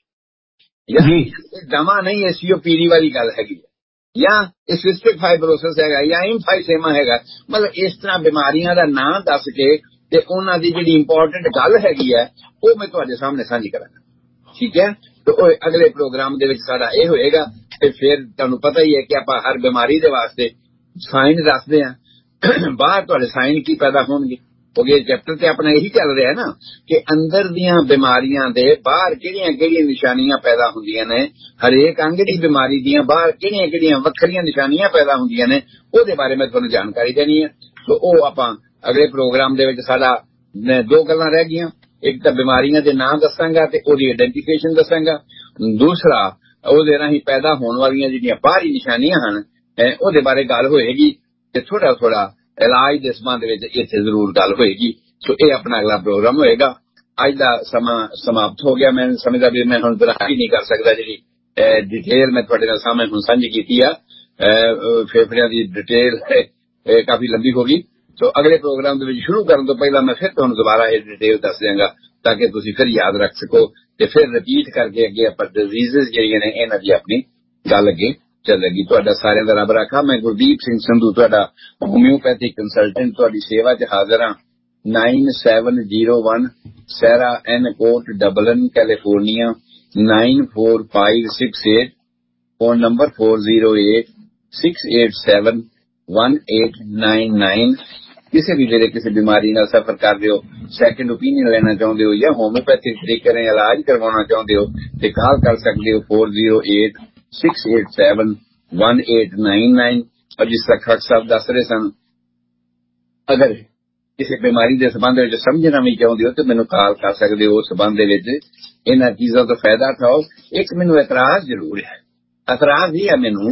ਇਹ ਦਮਾ ਨਹੀਂ, ਇਹ ਸੀਓਪੀਡੀ ਵਾਲੀ ਗੱਲ ਹੈਗੀ ਹੈ, ਜਾਂ ਸਿਸਟਿਕ ਫਾਈਬਰੋਸਿਸ ਹੈਗਾ, ਜਾਂ ਇੰਫਾਈਸੇਮਾ ਹੈਗਾ। ਮਤਲਬ ਇਸ ਤਰ੍ਹਾਂ ਬਿਮਾਰੀਆਂ ਦਾ ਨਾਂ ਦੱਸ ਕੇ ਤੇ ਉਹਨਾਂ ਦੀ ਜਿਹੜੀ ਇੰਪੋਰਟੈਂਟ ਗੱਲ ਹੈਗੀ ਹੈ ਉਹ ਮੈਂ ਤੁਹਾਡੇ ਸਾਹਮਣੇ ਸਾਂਝੀ ਕਰਾਂਗਾ। ਠੀਕ ਹੈ, ਤੇ ਉਹ ਅਗਲੇ ਪ੍ਰੋਗਰਾਮ ਦੇ ਵਿੱਚ ਸਾਡਾ ਇਹ ਹੋਏਗਾ। ਤੇ ਫਿਰ ਤੁਹਾਨੂੰ ਪਤਾ ਹੀ ਹੈ ਕਿ ਆਪਾਂ ਹਰ ਬਿਮਾਰੀ ਦੇ ਵਾਸਤੇ ਸਾਈਨ ਦੱਸਦੇ ਹਾਂ, ਬਾਹਰ ਤੁਹਾਡੇ ਸਾਈਨ ਕੀ ਪੈਦਾ ਹੋਣਗੇ, ਕਿਉਂਕਿ ਚੈਪਟਰ ਤੇ ਆਪਣਾ ਇਹੀ ਚੱਲ ਰਿਹਾ ਨਾ ਕਿ ਅੰਦਰ ਦੀਆਂ ਬਿਮਾਰੀਆਂ ਦੇ ਬਾਹਰ ਕਿਹੜੀਆਂ ਕਿਹੜੀਆਂ ਨਿਸ਼ਾਨੀਆਂ ਪੈਦਾ ਹੁੰਦੀਆਂ ਨੇ, ਹਰੇਕ ਅੰਗ ਦੀ ਬਿਮਾਰੀ ਦੀਆਂ ਬਾਹਰ ਕਿਹੜੀਆਂ ਕਿਹੜੀਆਂ ਵੱਖਰੀਆਂ ਨਿਸ਼ਾਨੀਆਂ ਪੈਦਾ ਹੁੰਦੀਆਂ ਨੇ, ਉਹਦੇ ਬਾਰੇ ਮੈਂ ਤੁਹਾਨੂੰ ਜਾਣਕਾਰੀ ਦੇਣੀ ਹੈ। ਸੋ ਉਹ ਆਪਾਂ ਅਗਲੇ ਪ੍ਰੋਗਰਾਮ ਦੇ ਵਿੱਚ ਸਾਡਾ ਦੋ ਗੱਲਾਂ ਰਹਿ ਗਈਆਂ, ਇੱਕ ਤਾਂ ਬਿਮਾਰੀਆਂ ਦੇ ਨਾਂ ਦੱਸਾਂਗਾ ਤੇ ਉਹਦੀ ਆਇਡੈਂਟੀਫਿਕੇਸ਼ਨ ਦੱਸਾਂਗਾ, ਦੂਸਰਾ ਉਹਦੇ ਰਾਹੀਂ ਪੈਦਾ ਹੋਣ ਵਾਲੀਆਂ ਜਿਹੜੀਆਂ ਬਾਹਰੀ ਨਿਸ਼ਾਨੀਆਂ ਹਨ ਉਹਦੇ ਬਾਰੇ ਗੱਲ ਹੋਏਗੀ, ਤੇ ਥੋੜਾ ਥੋੜਾ ਇਲਾਜ ਦੇ ਸੰਬੰਧ ਵਿੱਚ ਇੱਥੇ ਜ਼ਰੂਰ ਗੱਲ ਹੋਏਗੀ। ਸੋ ਇਹ ਆਪਣਾ ਅਗਲਾ ਪ੍ਰੋਗਰਾਮ ਹੋਏਗਾ। ਅੱਜ ਦਾ ਸਮਾਂ ਸਮਾਪਤ ਹੋ ਗਿਆ। ਮੈਂ ਸਮਝਦਾ ਵੀ ਮੈਂ ਹੁਣ ਦੁਹਰਾਈ ਨਹੀਂ ਕਰ ਸਕਦਾ, ਜਿਹੜੀ ਡਿਟੇਲ ਮੈਂ ਤੁਹਾਡੇ ਨਾਲ ਸਾਹਮਣੇ ਹੁਣ ਸਾਂਝੀ ਕੀਤੀ ਆ ਫੇਫੜਿਆਂ ਦੀ ਡਿਟੇਲ ਕਾਫੀ ਲੰਬੀ ਹੋ ਗਈ। ਸੋ ਅਗਲੇ ਪ੍ਰੋਗਰਾਮ ਦੇ ਵਿੱਚ ਸ਼ੁਰੂ ਕਰਨ ਤੋਂ ਪਹਿਲਾਂ ਮੈਂ ਫਿਰ ਤੁਹਾਨੂੰ ਦੁਬਾਰਾ ਇਹ ਡਿਟੇਲ ਦੱਸ ਦਿਆਂਗਾ ਤਾਂ ਕਿ ਤੁਸੀਂ ਫਿਰ ਯਾਦ ਰੱਖ ਸਕੋ ਤੇ ਫਿਰ ਰਿਪੀਟ ਕਰਕੇ ਅੱਗੇ ਆਪਾਂ ਡਿਜ਼ੀਜ਼ਸ ਜਿਹੜੀਆਂ ਨੇ ਇਹਨਾਂ ਦੀ ਆਪਣੀ ਗੱਲ ਅੱਗੇ ਚੱਲੇਗੀ। ਤੁਹਾਡਾ ਸਾਰਿਆਂ ਦਾ ਰੱਬ ਰਾਖਾ। ਮੈਂ ਗੁਰਦੀਪ ਸਿੰਘ ਸੰਧੂ, ਤੁਹਾਡਾ ਹੋਮਿਓਪੈਥਿਕ ਕੰਸਲਟੈਂਟ, ਤੁਹਾਡੀ ਸੇਵਾ 'ਚ ਹਾਜ਼ਰ ਹਾਂ। ਨਾਈਨ ਸੈਵਨ ਜ਼ੀਰੋ ਵਨ ਸੈਰਾ ਐਨ ਕੋਟ, ਡਬਲਨ, California nine four five six eight, phone number four zero eight six eight seven one eight nine nine. ਕਿਸੇ ਵੀ ਵੇਲੇ ਕਿਸੇ ਬਿਮਾਰੀ ਨਾਲ ਸਫਰ ਕਰ ਰਹੇ ਹੋ, ਸੈਕੰਡ ਓਪੀਨੀਅਨ ਲੈਣਾ ਚਾਹੁੰਦੇ ਹੋ ਜਾਂ ਹੋਮਿਓਪੈਥਿਕ ਤਰੀਕੇ ਨਾਲ ਇਲਾਜ ਕਰਵਾਉਣਾ ਚਾਹੁੰਦੇ ਹੋ ਤੇ ਕਾਲ ਕਰ ਸਕਦੇ ਹੋ four zero eight six eight seven one eight nine nine. ਔਰ ਜਿਸ ਤਰ੍ਹਾਂ ਖੱਟ ਸਾਹਿਬ ਦੱਸ ਰਹੇ ਸਨ, ਅਗਰ ਕਿਸੇ ਬਿਮਾਰੀ ਦੇ ਸੰਬੰਧ ਵਿੱਚ ਸਮਝਣਾ ਵੀ ਚਾਹੁੰਦੇ ਹੋ ਤੇ ਮੈਨੂੰ ਕਾਲ ਕਰ ਸਕਦੇ ਹੋ। ਉਸ ਸੰਬੰਧ ਦੇ ਵਿੱਚ ਇਹਨਾਂ ਚੀਜ਼ਾਂ ਤੋਂ ਫਾਇਦਾ ਉਠਾਓ। ਇੱਕ ਮੈਨੂੰ ਇਤਰਾਜ਼ ਜ਼ਰੂਰ ਹੈ, ਇਤਰਾਜ਼ ਹੀ ਹੈ ਮੈਨੂੰ,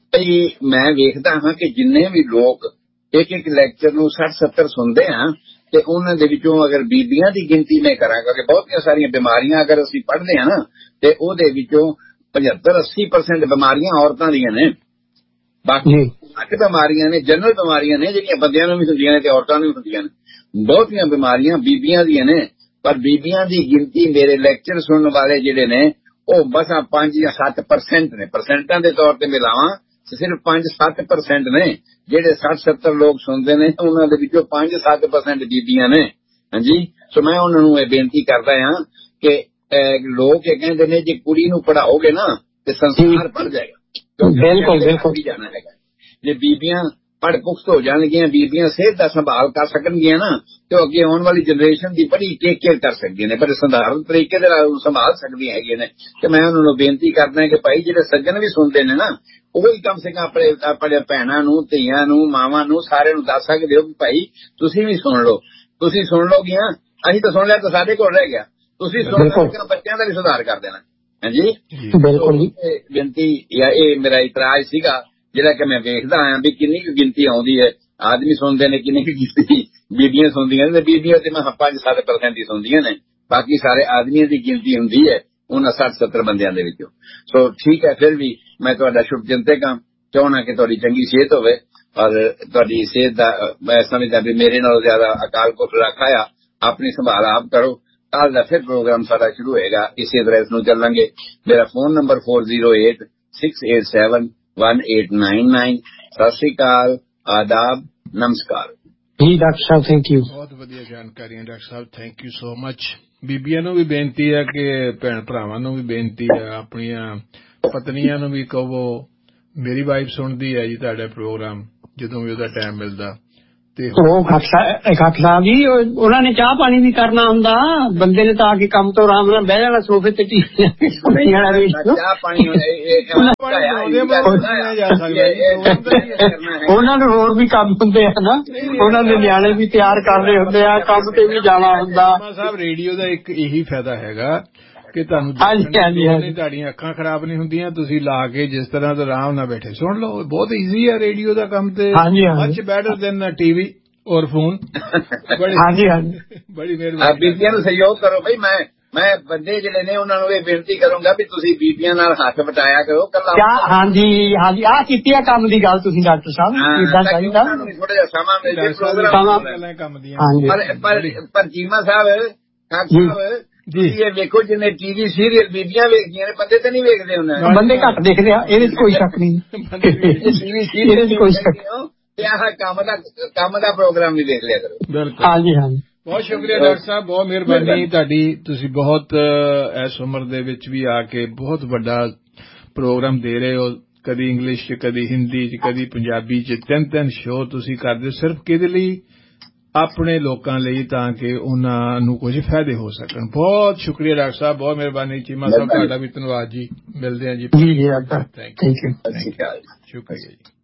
ਮੈਂ ਵੇਖਦਾ ਹਾਂ ਕਿ ਜਿੰਨੇ ਵੀ ਲੋਕ ਇੱਕ ਇੱਕ ਲੈਕਚਰ ਨੂੰ ਸੱਠ ਸੱਤਰ ਸੁਣਦੇ ਹਾਂ ਤੇ ਉਹਨਾਂ ਦੇ ਵਿੱਚੋਂ ਅਗਰ ਬੀਬੀਆਂ ਦੀ ਗਿਣਤੀ ਮੈਂ ਕਰਾਂਗਾ ਕਿ ਬਹੁਤੀਆਂ ਸਾਰੀਆਂ ਬਿਮਾਰੀਆਂ ਅਗਰ ਅਸੀਂ ਪੜ੍ਹਦੇ ਹਾਂ ਨਾ ਤੇ ਉਹਦੇ ਵਿੱਚੋਂ ਪਝੱਤਰ ਅੱਸੀ ਪਰਸੈਂਟ ਬਿਮਾਰੀਆਂ ਔਰਤਾਂ ਦੀਆਂ ਨੇ। ਬਾਕੀ ਅੱਠ ਬਿਮਾਰੀਆਂ ਨੇ ਜਨਰਲ ਬਿਮਾਰੀਆਂ ਨੇ ਜਿਹੜੀਆਂ ਬੰਦਿਆਂ ਨੂੰ ਵੀ ਹੁੰਦੀਆਂ ਨੇ ਤੇ ਔਰਤਾਂ ਨੂੰ ਵੀ ਹੁੰਦੀਆਂ ਨੇ। ਬਹੁਤੀਆਂ ਬਿਮਾਰੀਆਂ ਬੀਬੀਆਂ ਦੀਆਂ ਨੇ, ਪਰ ਬੀਬੀਆਂ ਦੀ ਗਿਣਤੀ ਮੇਰੇ ਲੈਕਚਰ ਸੁਣਨ ਵਾਲੇ ਜਿਹੜੇ ਨੇ ਉਹ ਬਸ ਪੰਜ ਜਾਂ ਸੱਤ ਪਰਸੈਂਟ ਨੇ। ਪਰਸੈਂਟਾਂ ਦੇ ਤੌਰ ਤੇ ਮਿਲਾਵਾਂ ਸਿਰਫ ਪੰਜ ਸੱਤ ਪਰਸੈਂਟ ਨੇ ਜਿਹੜੇ ਸੱਠ ਸੱਤਰ ਲੋਕ ਸੁਣਦੇ ਨੇ, ਉਹਨਾਂ ਦੇ ਵਿੱਚੋਂ ਪੰਜ ਸੱਤ ਪਰਸੈਂਟ ਬੀਬੀਆਂ ਨੇ। ਹਾਂਜੀ, ਸੋ ਮੈਂ ਉਹਨਾਂ ਨੂੰ ਇਹ ਬੇਨਤੀ ਕਰਦਾ ਹਾਂ ਕਿ ਲੋਕ ਇਹ ਕਹਿੰਦੇ ਨੇ ਜੇ ਕੁੜੀ ਨੂੰ ਪੜ੍ਹਾਓਗੇ ਨਾ ਤੇ ਸੰਸਾਰ ਪੜ ਜਾਏਗਾ, ਬਿਲਕੁਲ ਬਿਲਕੁਲ ਜਾਣਾ ਹੈਗਾ। ਜੇ ਬੀਬੀਆਂ ਪੜ੍ਹ ਪੁਖਤ ਹੋ ਜਾਣਗੀਆਂ, ਬੀਬੀਆਂ ਸਿਹਤ ਦਾ ਸੰਭਾਲ ਕਰ ਸਕਣਗੀਆਂ ਨਾ ਤੇ ਅੱਗੇ ਆਉਣ ਵਾਲੀ ਜਨਰੇਸ਼ਨ ਦੀ ਬੜੀ ਟੇਕ ਕੇਅਰ ਕਰ ਸਕਦੀਆਂ ਨੇ, ਬੜੇ ਸਧਾਰਨ ਤਰੀਕੇ ਦੇ ਨਾਲ ਸੰਭਾਲ ਸਕਦੀਆਂ ਹੈਗੀਆਂ ਨੇ। ਤੇ ਮੈਂ ਉਹਨਾਂ ਨੂੰ ਬੇਨਤੀ ਕਰਦਾ ਕਿ ਭਾਈ ਜਿਹੜੇ ਸੱਜਣ ਵੀ ਸੁਣਦੇ ਨੇ ਨਾ ਉਹ ਹੀ ਕਮ ਸੇ ਕਮ ਆਪਣੇ ਆਪਣੇ ਭੈਣਾਂ ਨੂੰ, ਧੀਆਂ ਨੂੰ, ਮਾਵਾਂ ਨੂੰ, ਸਾਰਿਆਂ ਨੂੰ ਦੱਸ ਸਕਦੇ ਹੋ ਕਿ ਭਾਈ ਤੁਸੀਂ ਵੀ ਸੁਣ ਲਓ। ਤੁਸੀਂ ਸੁਣ ਲਓਗੀਆਂ, ਅਸੀਂ ਤਾਂ ਸੁਣ ਲਿਆ ਤਾਂ ਸਾਡੇ ਕੋਲ ਰਹਿ ਗਿਆ, ਤੁਸੀਂ ਸੁਣ ਲਓ ਬੱਚਿਆਂ ਦਾ ਵੀ ਸੁਧਾਰ ਕਰ ਦੇਣਾ। ਹਾਂਜੀ, ਬਿਲਕੁਲ ਜੀ। ਬੇਨਤੀ ਜਾਂ ਇਹ ਮੇਰਾ ਇਤਰਾਜ਼ ਸੀਗਾ ਜਿਹੜਾ ਕਿ ਮੈਂ ਵੇਖਦਾ ਆਇਆ ਵੀ ਕਿੰਨੀ ਕੁ ਗਿਣਤੀ ਆਉਂਦੀ ਹੈ, ਆਦਮੀ ਸੁਣਦੇ ਨੇ ਕਿੰਨੀ ਕੁ ਗਿਣਤੀ ਬੀਬੀਆਂ ਸੁਣਦੀਆਂ ਨੇ। ਬੀਬੀਆਂ ਤੇ ਮੈਂ ਪੰਜ ਸੱਤ ਪਰਸੈਂਟ ਹੀ ਸੁਣਦੀਆਂ ਨੇ, ਬਾਕੀ ਸਾਰੇ ਆਦਮੀਆਂ ਦੀ ਗਿਣਤੀ ਹੁੰਦੀ ਹੈ ਉਹਨਾਂ ਸੱਠ ਸੱਤਰ ਬੰਦਿਆਂ ਦੇ ਵਿੱਚੋਂ। ਸੋ ਠੀਕ ਹੈ, ਫਿਰ ਵੀ ਮੈਂ ਤੁਹਾਡਾ ਸ਼ੁਭ ਚਿੰਤਕ ਹਾਂ, ਚਾਹੁੰਦਾ ਕਿ ਤੁਹਾਡੀ ਚੰਗੀ ਸਿਹਤ ਹੋਵੇ ਔਰ ਤੁਹਾਡੀ ਸਿਹਤ ਦਾ ਮੈਂ ਸਮਝਦਾ ਵੀ ਮੇਰੇ ਨਾਲੋਂ ਜ਼ਿਆਦਾ ਅਕਾਲ ਪੁਰਖ ਰੱਖਾ ਆ। ਆਪਣੀ ਸੰਭਾਲ ਆਪ ਕਰੋ। ਕੱਲ ਦਾ ਫਿਰ ਪ੍ਰੋਗਰਾਮ ਸਾਡਾ ਸ਼ੁਰੂ ਹੋਏਗਾ, ਇਸੇ ਐਡਰੈਸ ਨੂੰ ਚੱਲਾਂਗੇ। ਮੇਰਾ phone number four zero eight six eight seven one eight nine nine. Sat Sri ਅਕਾਲ, ਆਦਾਬ, ਨਮਸਕਾਰ। ਜੀ ਡਾਕਟਰ ਸਾਹਿਬ, ਥੈਂਕ ਯੂ। ਬਹੁਤ ਵਧੀਆ ਜਾਣਕਾਰੀਆਂ doctor Sahib, thank you so much. ਬੀਬੀਆਂ ਨੂੰ ਵੀ ਬੇਨਤੀ ਹੈ ਕਿ ਭੈਣ ਭਰਾਵਾਂ ਨੂੰ ਵੀ ਬੇਨਤੀ ਹੈ, ਆਪਣੀਆਂ ਪਤਨੀਆਂ ਨੂੰ ਵੀ ਕਹੋ। ਮੇਰੀ ਵਾਈਫ ਸੁਣਦੀ ਹੈ ਜੀ ਤੁਹਾਡਾ ਪ੍ਰੋਗਰਾਮ ਜਦੋਂ ਵੀ ਉਹਦਾ ਟਾਈਮ ਮਿਲਦਾ। ਤੇ ਉਹ ਡਾਕਟਰ ਸਾਹਿਬ ਜੀ ਉਹਨਾਂ ਨੇ ਚਾਹ ਪਾਣੀ ਵੀ ਕਰਨਾ ਹੁੰਦਾ, ਬੰਦੇ ਨੇ ਤਾਂ ਆ ਕੇ ਕੰਮ ਤੋਂ ਆਰਾਮ ਨਾਲ ਬਹਿ ਜਾਣਾ ਸੋਫੇ ਤੇ ਟੀਵੀ ਚਾਹ ਪਾਣੀ ਉਹਨਾਂ ਨੂੰ ਹੋਰ ਵੀ ਕੰਮ ਹੁੰਦੇ ਆ ਨਾ, ਉਹਨਾਂ ਦੇ ਨਿਆਣੇ ਵੀ ਤਿਆਰ ਕਰਨੇ ਹੁੰਦੇ ਆ, ਕੰਮ ਤੇ ਵੀ ਜਾਣਾ ਹੁੰਦਾ। ਸਾਹਿਬ ਰੇਡੀਓ ਦਾ ਇੱਕ ਇਹੀ ਫਾਇਦਾ ਹੈਗਾ ਕਿ ਤੁਹਾਨੂੰ ਤੁਹਾਡੀਆਂ ਅੱਖਾਂ ਖਰਾਬ ਨਹੀਂ ਹੁੰਦੀਆਂ, ਤੁਸੀਂ ਲਾ ਕੇ ਜਿਸ ਤਰ੍ਹਾਂ ਤੋਂ ਆਰਾਮ ਨਾਲ ਬੈਠੇ ਸੁਣ ਲਓ। ਬਹੁਤ ਈਜ਼ੀ ਹੈ ਰੇਡੀਓ ਦਾ ਕੰਮ ਤੇ, ਮਚ ਬੈਟਰ ਦੈਨ ਟੀਵੀ ਔਰ ਫੋਨ। ਹਾਂਜੀ ਹਾਂਜੀ, ਬੜੀ ਮਿਹਰਬਾਨੀ। ਬੀਬੀਆਂ ਨੂੰ ਸਹਿਯੋਗ ਕਰੋ ਬਈ। ਮੈਂ ਮੈਂ ਬੰਦੇ ਜਿਹੜੇ ਨੇ ਉਹਨਾਂ ਨੂੰ ਇਹ ਬੇਨਤੀ ਕਰੂੰਗਾ ਵੀ ਤੁਸੀਂ ਬੀਬੀਆਂ ਨਾਲ ਹੱਥ ਵਟਾਇਆ ਕਰੋ ਕੱਲਾ। ਹਾਂਜੀ ਹਾਂਜੀ, ਆਹ ਕੀਤੀ ਆ ਕੰਮ ਦੀ ਗੱਲ ਤੁਸੀਂ ਡਾਕਟਰ ਸਾਹਿਬ, ਇਦਾਂ ਚਾਹੀਦਾ ਥੋੜਾ ਜਿਹਾ ਸਮਾਂ ਮਿਲ ਕੰਮ ਦੀਆਂ। ਪਰ ਚੀਮਾ ਸਾਹਿਬ ਸਾਹਿਬ ਜੀ ਇਹ ਵੇਖੋ ਜਿੰਨੇ ਟੀਵੀ ਸੀਰੀਅਲ ਬੀਬੀਆਂ ਵੇਖਦੀਆਂ ਨੇ, ਬੰਦੇ ਤਾਂ ਨਹੀਂ ਵੇਖਦੇ ਉਹਨਾਂ। ਬੰਦੇ ਘੱਟ ਦੇਖਦੇ ਆ, ਇਹਦੇ ਚ ਕੋਈ ਸ਼ੱਕ ਨਹੀਂ, ਇਹਦੇ ਚ ਕੋਈ ਸ਼ੱਕ। ਤੇ ਆਹ ਕੰਮ ਦਾ ਕੰਮ ਦਾ ਪ੍ਰੋਗਰਾਮ ਵੀ ਦੇਖ ਲਿਆ ਕਰੋ। ਬਿਲਕੁਲ। ਹਾਂਜੀ ਹਾਂਜੀ, ਬਹੁਤ ਸ਼ੁਕਰੀਆ ਡਾਕਟਰ ਸਾਹਿਬ, ਬਹੁਤ ਮਿਹਰਬਾਨੀ ਤੁਹਾਡੀ। ਤੁਸੀਂ ਬਹੁਤ ਇਸ ਉਮਰ ਦੇ ਵਿੱਚ ਵੀ ਆ ਕੇ ਬਹੁਤ ਵੱਡਾ ਪ੍ਰੋਗਰਾਮ ਦੇ ਰਹੇ ਹੋ, ਕਦੀ ਇੰਗਲਿਸ਼ ਚ, ਕਦੀ ਹਿੰਦੀ ਚ, ਕਦੀ ਪੰਜਾਬੀ ਚ। ਤਿੰਨ ਤਿੰਨ ਸ਼ੋਅ ਤੁਸੀਂ ਕਰਦੇ ਹੋ ਸਿਰਫ ਕਿਹਦੇ ਲਈ? ਆਪਣੇ ਲੋਕਾਂ ਲਈ, ਤਾਂ ਕਿ ਉਹਨਾਂ ਨੂੰ ਕੁਝ ਫਾਇਦੇ ਹੋ ਸਕਣ। ਬਹੁਤ ਸ਼ੁਕਰੀਆ ਡਾਕਟਰ ਸਾਹਿਬ, ਬਹੁਤ ਮਿਹਰਬਾਨੀ। ਚੀਮਾ ਸਾਹਿਬ ਤੁਹਾਡਾ ਵੀ ਧੰਨਵਾਦ ਜੀ। ਮਿਲਦੇ ਹਾਂ ਜੀ। ਥੈਂਕ ਯੂ, ਸ਼ੁਕਰੀਆ ਜੀ।